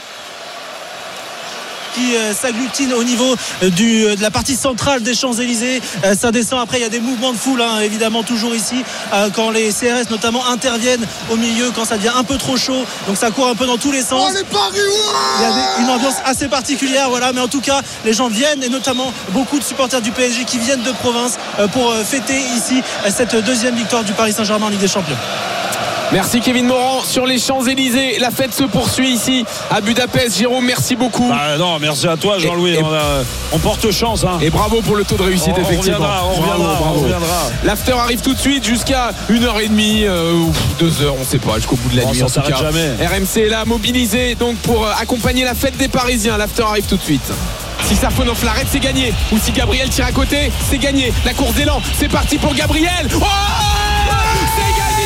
[SPEAKER 16] qui euh, s'agglutine au niveau euh, du, euh, de la partie centrale des Champs-Élysées. Euh, ça descend après, il y a des mouvements de foule hein, évidemment toujours ici euh, quand les C R S notamment interviennent au milieu quand ça devient un peu trop chaud, donc ça court un peu dans tous les sens.
[SPEAKER 21] Oh, les Paris, ouais
[SPEAKER 16] il y a des, une ambiance assez particulière, voilà, mais en tout cas les gens viennent, et notamment beaucoup de supporters du P S G qui viennent de province euh, pour euh, fêter ici euh, cette deuxième victoire du Paris Saint-Germain en Ligue des Champions.
[SPEAKER 2] Merci Kevin Morand sur les Champs-Élysées. La fête se poursuit ici à Budapest. Jérôme, merci beaucoup.
[SPEAKER 1] Bah non, merci à toi Jean-Louis. Et, et, on, a, on porte chance. Hein.
[SPEAKER 2] Et bravo pour le taux de réussite,
[SPEAKER 1] on,
[SPEAKER 2] effectivement.
[SPEAKER 1] On reviendra, on
[SPEAKER 2] bravo,
[SPEAKER 1] reviendra,
[SPEAKER 2] bravo.
[SPEAKER 1] on reviendra.
[SPEAKER 2] L'after arrive tout de suite jusqu'à une heure trente, euh, ou deux heures, on ne sait pas, jusqu'au bout de la
[SPEAKER 1] bon,
[SPEAKER 2] nuit.
[SPEAKER 1] Ça
[SPEAKER 2] en
[SPEAKER 1] s'arrête
[SPEAKER 2] tout cas.
[SPEAKER 1] jamais.
[SPEAKER 2] R M C est là, mobilisé donc pour accompagner la fête des Parisiens. L'after arrive tout de suite. Si Safonov l'arrête, c'est gagné. Ou si Gabriel tire à côté, c'est gagné. La course d'élan, c'est parti pour Gabriel. Oh, c'est gagné.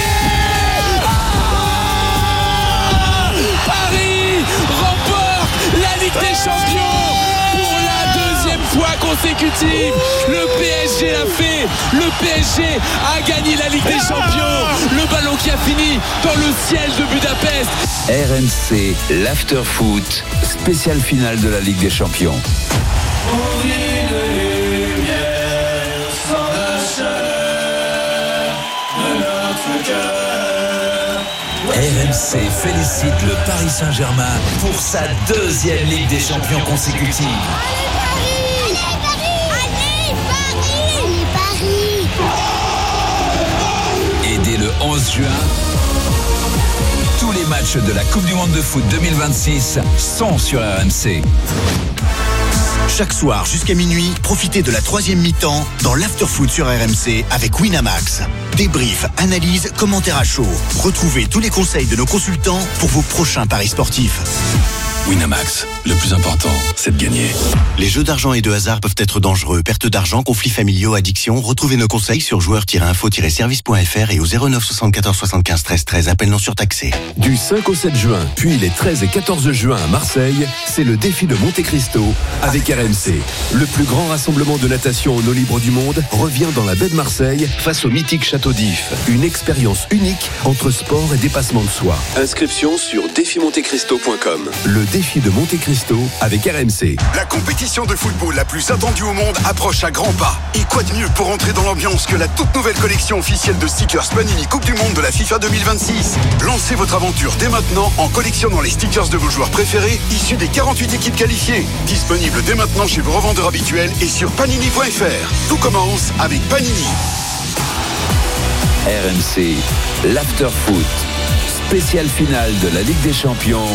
[SPEAKER 2] Paris remporte la Ligue des Champions pour la deuxième fois consécutive. Le P S G l'a fait. Le P S G a gagné la Ligue des Champions. Le ballon qui a fini dans le ciel de Budapest.
[SPEAKER 4] R M C, l'After Foot, spéciale finale de la Ligue des Champions. R M C félicite le Paris Saint-Germain pour sa deuxième Ligue des Champions consécutive.
[SPEAKER 19] Allez Paris! Allez Paris! Allez Paris!
[SPEAKER 4] Et dès le onze juin, tous les matchs de la Coupe du Monde de foot deux mille vingt-six sont sur R M C.
[SPEAKER 5] Chaque soir jusqu'à minuit, profitez de la troisième mi-temps dans l'Afterfoot sur R M C avec Winamax. Débrief, analyse, commentaires à chaud. Retrouvez tous les conseils de nos consultants pour vos prochains paris sportifs.
[SPEAKER 11] Winamax, le plus important, c'est de gagner.
[SPEAKER 5] Les jeux d'argent et de hasard peuvent être dangereux. Perte d'argent, conflits familiaux, addiction. Retrouvez nos conseils sur joueurs tiret info tiret service point f r et au zéro neuf soixante-quatorze soixante-quinze treize treize. Appel non surtaxé.
[SPEAKER 9] Du cinq au sept juin, puis les treize et quatorze juin à Marseille, c'est le défi de Monte Cristo avec R M C. Le plus grand rassemblement de natation en eau libre du monde revient dans la baie de Marseille face au mythique Château d'If. Une expérience unique entre sport et dépassement de soi. Inscription sur défi monte cristo point com. Le défi de Monte Cristo avec R M C.
[SPEAKER 10] La compétition de football la plus attendue au monde approche à grands pas. Et quoi de mieux pour entrer dans l'ambiance que la toute nouvelle collection officielle de stickers Panini Coupe du Monde de la FIFA deux mille vingt-six. Lancez votre aventure dès maintenant en collectionnant les stickers de vos joueurs préférés issus des quarante-huit équipes qualifiées. Disponible dès maintenant chez vos revendeurs habituels et sur panini point f r. Tout commence avec Panini.
[SPEAKER 4] R M C, l'Afterfoot, spéciale finale de la Ligue des Champions.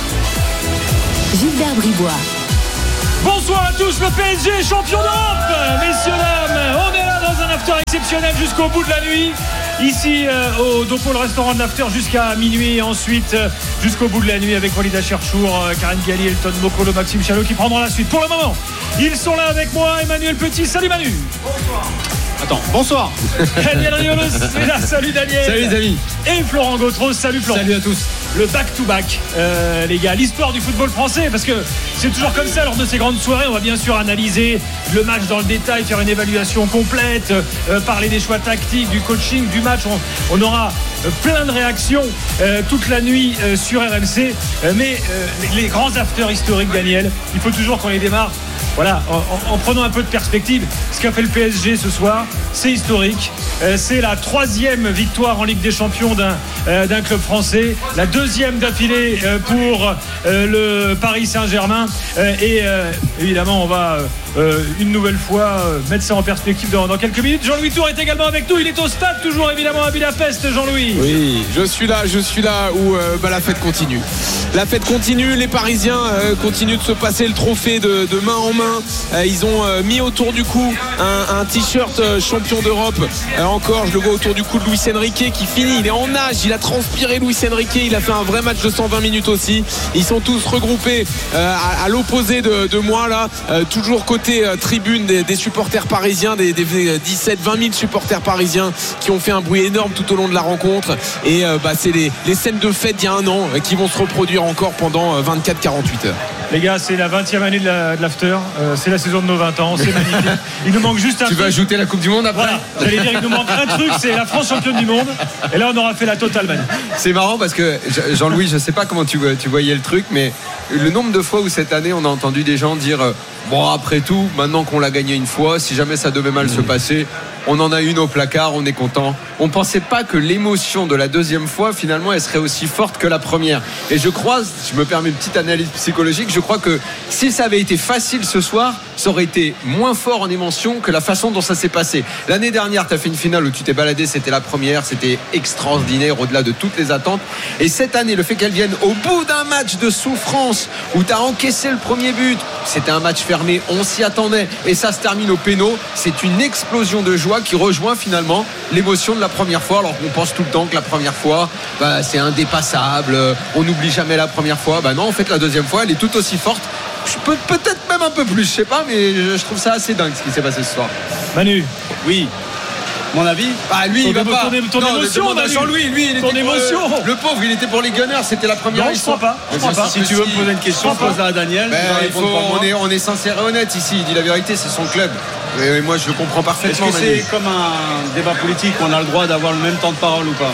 [SPEAKER 13] Gilbert Bribois.
[SPEAKER 3] Bonsoir à tous, le P S G champion d'Europe. Messieurs, dames, on est là dans un after exceptionnel jusqu'au bout de la nuit. Ici euh, au Dopo, le restaurant de l'after jusqu'à minuit et ensuite euh, jusqu'au bout de la nuit avec Walid Cherchour, euh, Karine Galli, Elton Mokolo, Maxime Chalot qui prendront la suite. Pour le moment, ils sont là avec moi, Emmanuel Petit. Salut Manu. Bonsoir.
[SPEAKER 12] Attends, bonsoir.
[SPEAKER 3] Daniel Riolos est là, salut Daniel.
[SPEAKER 12] Salut les amis.
[SPEAKER 3] Et Florent Gautreau, salut Florent.
[SPEAKER 12] Salut à tous.
[SPEAKER 3] Le back-to-back, euh, les gars, l'histoire du football français, parce que c'est toujours comme ça lors de ces grandes soirées. On va bien sûr analyser le match dans le détail, faire une évaluation complète, euh, parler des choix tactiques, du coaching, du match. On, on aura euh, plein de réactions euh, toute la nuit euh, sur R M C. Euh, mais euh, les, les grands afters historiques, Daniel, il faut toujours qu'on les démarre. Voilà, en, en, en prenant un peu de perspective, ce qu'a fait le P S G ce soir, c'est historique. Euh, c'est la troisième victoire en Ligue des Champions d'un, euh, d'un club français, la deuxième d'affilée euh, pour euh, le Paris Saint-Germain. Euh, et euh, évidemment, on va euh, une nouvelle fois euh, mettre ça en perspective dans, dans quelques minutes. Jean-Louis Tour est également avec nous. Il est au stade, toujours évidemment à Budapest, Jean-Louis.
[SPEAKER 2] Oui, je suis là, je suis là où euh, bah, la fête continue. La fête continue, les Parisiens euh, continuent de se passer le trophée de, de main en main. Ils ont mis autour du cou un, un t-shirt champion d'Europe. Encore, je le vois autour du cou de Luis Enrique qui finit. Il est en nage, il a transpiré Luis Enrique. Il a fait un vrai match de cent vingt minutes aussi. Ils sont tous regroupés à, à l'opposé de, de moi là, toujours côté tribune des, des supporters parisiens, des, des dix-sept vingt mille supporters parisiens qui ont fait un bruit énorme tout au long de la rencontre. Et bah, c'est les, les scènes de fête d'il y a un an qui vont se reproduire encore pendant vingt-quatre à quarante-huit heures.
[SPEAKER 3] Les gars, c'est la vingtième année de, la, de l'after. Euh, c'est la saison de nos vingt ans. C'est magnifique. Il nous manque juste un
[SPEAKER 12] tu
[SPEAKER 3] truc.
[SPEAKER 12] Tu vas ajouter la Coupe du Monde après.
[SPEAKER 3] Voilà. J'allais dire, il nous manque un truc, c'est la France championne du monde. Et là, on aura fait la totale, Manu.
[SPEAKER 12] C'est marrant parce que Jean-Louis, je sais pas comment tu, tu voyais le truc, mais le nombre de fois où cette année, on a entendu des gens dire bon, après tout, maintenant qu'on l'a gagné une fois, si jamais ça devait mal mmh. se passer, on en a une au placard, on est content. On pensait pas que l'émotion de la deuxième fois, finalement, elle serait aussi forte que la première. Et je crois, je me permets une petite analyse psychologique, je crois que si ça avait été facile ce soir, ça aurait été moins fort en émotion que la façon dont ça s'est passé. L'année dernière, tu as fait une finale où tu t'es baladé, c'était la première, c'était extraordinaire au-delà de toutes les attentes. Et cette année, le fait qu'elle vienne au bout d'un match de souffrance où tu as encaissé le premier but, c'était un match fermé, on s'y attendait et ça se termine au péno, c'est une explosion de joie qui rejoint finalement l'émotion de la première fois, alors qu'on pense tout le temps que la première fois bah, c'est indépassable, on n'oublie jamais la première fois. Bah non, en fait la deuxième fois elle est tout aussi forte, je peux, peut-être même un peu plus, je sais pas, mais je trouve ça assez dingue ce qui s'est passé ce soir.
[SPEAKER 3] Manu.
[SPEAKER 12] Oui. Mon avis
[SPEAKER 3] bah lui
[SPEAKER 12] ton
[SPEAKER 3] il va
[SPEAKER 12] dé-
[SPEAKER 3] pas
[SPEAKER 12] ton, ton
[SPEAKER 3] non,
[SPEAKER 12] émotion
[SPEAKER 3] Manu.
[SPEAKER 12] Jean-Louis lui il
[SPEAKER 3] ton
[SPEAKER 12] était
[SPEAKER 3] émotion
[SPEAKER 12] pour, euh, le pauvre il était pour les Gunners, c'était la première
[SPEAKER 3] non, je crois pas, je crois pas.
[SPEAKER 12] Si, si tu veux me poser une question pose-la à Daniel. Ben, il faut, on, est, on est sincère et honnête ici, il dit la vérité, c'est son club et moi je le comprends parfaitement.
[SPEAKER 25] Est-ce que c'est comme un débat politique, on a le droit d'avoir le même temps de parole ou pas?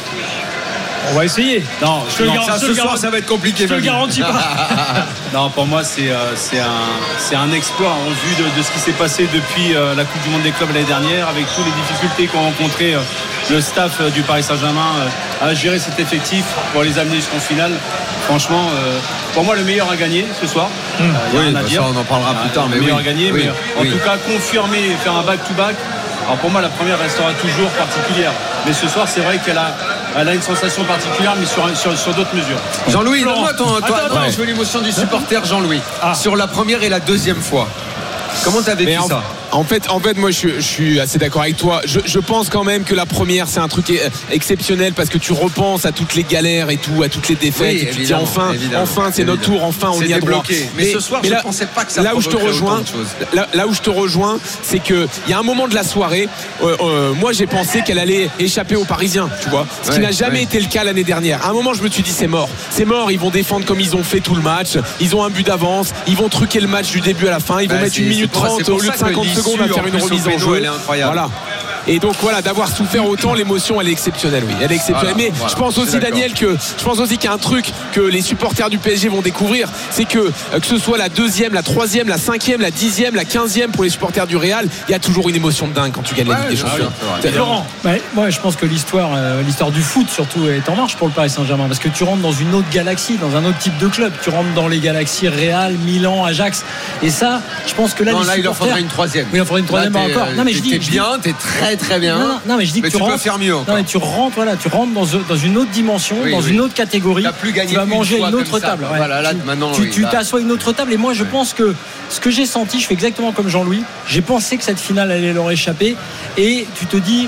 [SPEAKER 3] On va essayer.
[SPEAKER 25] Non,
[SPEAKER 3] je
[SPEAKER 25] non
[SPEAKER 3] gar-
[SPEAKER 25] ça,
[SPEAKER 3] je
[SPEAKER 25] ce
[SPEAKER 3] gar-
[SPEAKER 25] soir ça va être compliqué.
[SPEAKER 3] Je te le garantis pas.
[SPEAKER 25] Non, pour moi c'est, euh, c'est, un, c'est un exploit en vue de, de ce qui s'est passé depuis euh, la Coupe du Monde des clubs l'année dernière, avec toutes les difficultés qu'ont rencontré euh, le staff euh, du Paris Saint-Germain euh, à gérer cet effectif pour les amener jusqu'en finale. Franchement, euh, pour moi le meilleur à gagner ce soir.
[SPEAKER 12] Mmh.
[SPEAKER 25] Euh, y a
[SPEAKER 12] oui,
[SPEAKER 25] rien à
[SPEAKER 12] bah
[SPEAKER 25] dire.
[SPEAKER 12] ça on en parlera plus tard.
[SPEAKER 25] Le
[SPEAKER 12] Mais
[SPEAKER 25] meilleur
[SPEAKER 12] oui,
[SPEAKER 25] à gagner,
[SPEAKER 12] oui,
[SPEAKER 25] mais en
[SPEAKER 12] oui.
[SPEAKER 25] tout cas confirmer et faire un back-to-back. Alors pour moi la première restera toujours particulière, mais ce soir c'est vrai qu'elle a, elle a une sensation particulière, mais sur, sur, sur d'autres mesures.
[SPEAKER 12] Jean-Louis,
[SPEAKER 25] Florent.
[SPEAKER 12] donne-moi ton, toi,
[SPEAKER 25] Attends,
[SPEAKER 12] toi,
[SPEAKER 25] attends.
[SPEAKER 12] je veux l'émotion du supporter Jean-Louis
[SPEAKER 3] ah.
[SPEAKER 12] sur la première et la deuxième fois. Comment t'as vécu
[SPEAKER 2] en,
[SPEAKER 12] ça?
[SPEAKER 2] En fait, en fait, moi, je, je suis assez d'accord avec toi. Je, je pense quand même que la première, c'est un truc exceptionnel parce que tu repenses à toutes les galères et tout, à toutes les défaites.
[SPEAKER 12] Oui,
[SPEAKER 2] et tu te dis enfin,
[SPEAKER 12] évidemment,
[SPEAKER 2] enfin, c'est
[SPEAKER 12] évidemment.
[SPEAKER 2] notre tour, enfin, on
[SPEAKER 12] c'est
[SPEAKER 2] y a droit.
[SPEAKER 12] Mais, mais ce soir, mais je
[SPEAKER 2] là,
[SPEAKER 12] pensais pas que ça
[SPEAKER 2] là où je te rejoins, là, là où je te rejoins, c'est que il y a un moment de la soirée. Euh, euh, moi, j'ai pensé qu'elle allait échapper aux Parisiens, tu vois, ce qui
[SPEAKER 12] ouais,
[SPEAKER 2] n'a jamais
[SPEAKER 12] ouais.
[SPEAKER 2] été le cas l'année dernière. À un moment, je me suis dit, c'est mort, c'est mort. Ils vont défendre comme ils ont fait tout le match. Ils ont un but d'avance. Ils vont truquer le match du début à la fin. Ils vont
[SPEAKER 12] bah,
[SPEAKER 2] mettre une minute trente au lieu de cinquante secondes à faire une remise en jeu.
[SPEAKER 12] Elle est incroyable.
[SPEAKER 2] Voilà. Et donc voilà, d'avoir souffert autant, l'émotion elle est exceptionnelle, oui, elle est exceptionnelle.
[SPEAKER 12] Voilà,
[SPEAKER 2] mais
[SPEAKER 12] voilà,
[SPEAKER 2] je pense aussi, Daniel, que je pense aussi qu'il y a un truc que les supporters du P S G vont découvrir, c'est que euh, que ce soit la deuxième, la troisième, la cinquième, la dixième, la quinzième pour les supporters du Real, il y a toujours une émotion de dingue quand tu gagnes
[SPEAKER 12] ouais,
[SPEAKER 2] la Ligue des Champions.
[SPEAKER 12] Ah,
[SPEAKER 6] Laurent, ouais, moi je pense que l'histoire, euh, l'histoire du foot surtout est en marche pour le Paris Saint-Germain parce que tu rentres dans une autre galaxie, dans un autre type de club. Tu rentres dans les galaxies Real, Milan, Ajax, et ça, je pense que là,
[SPEAKER 12] non,
[SPEAKER 6] les
[SPEAKER 12] là, il en faudra une troisième.
[SPEAKER 6] Oui, il en faudra une troisième
[SPEAKER 12] là,
[SPEAKER 6] encore. Non, mais je dis,
[SPEAKER 12] t'es
[SPEAKER 6] je
[SPEAKER 12] bien, t'es très très bien.
[SPEAKER 6] Non, non, non, mais je dis
[SPEAKER 12] mais
[SPEAKER 6] que tu,
[SPEAKER 12] tu
[SPEAKER 6] rentres,
[SPEAKER 12] peux faire mieux encore.
[SPEAKER 6] Non, mais tu rentres, voilà, tu rentres dans, dans une autre dimension,
[SPEAKER 12] oui,
[SPEAKER 6] dans
[SPEAKER 12] oui.
[SPEAKER 6] une autre catégorie.
[SPEAKER 12] T'as plus gagné
[SPEAKER 6] tu vas manger
[SPEAKER 12] une
[SPEAKER 6] à une autre
[SPEAKER 12] ça,
[SPEAKER 6] table. Ouais.
[SPEAKER 12] Voilà, là,
[SPEAKER 6] tu,
[SPEAKER 12] maintenant,
[SPEAKER 6] tu,
[SPEAKER 12] oui,
[SPEAKER 6] tu
[SPEAKER 12] bah.
[SPEAKER 6] t'assois à une autre table. Et moi, je pense que ce que j'ai senti, je fais exactement comme Jean-Louis. J'ai pensé que cette finale allait leur échapper. Et tu te dis,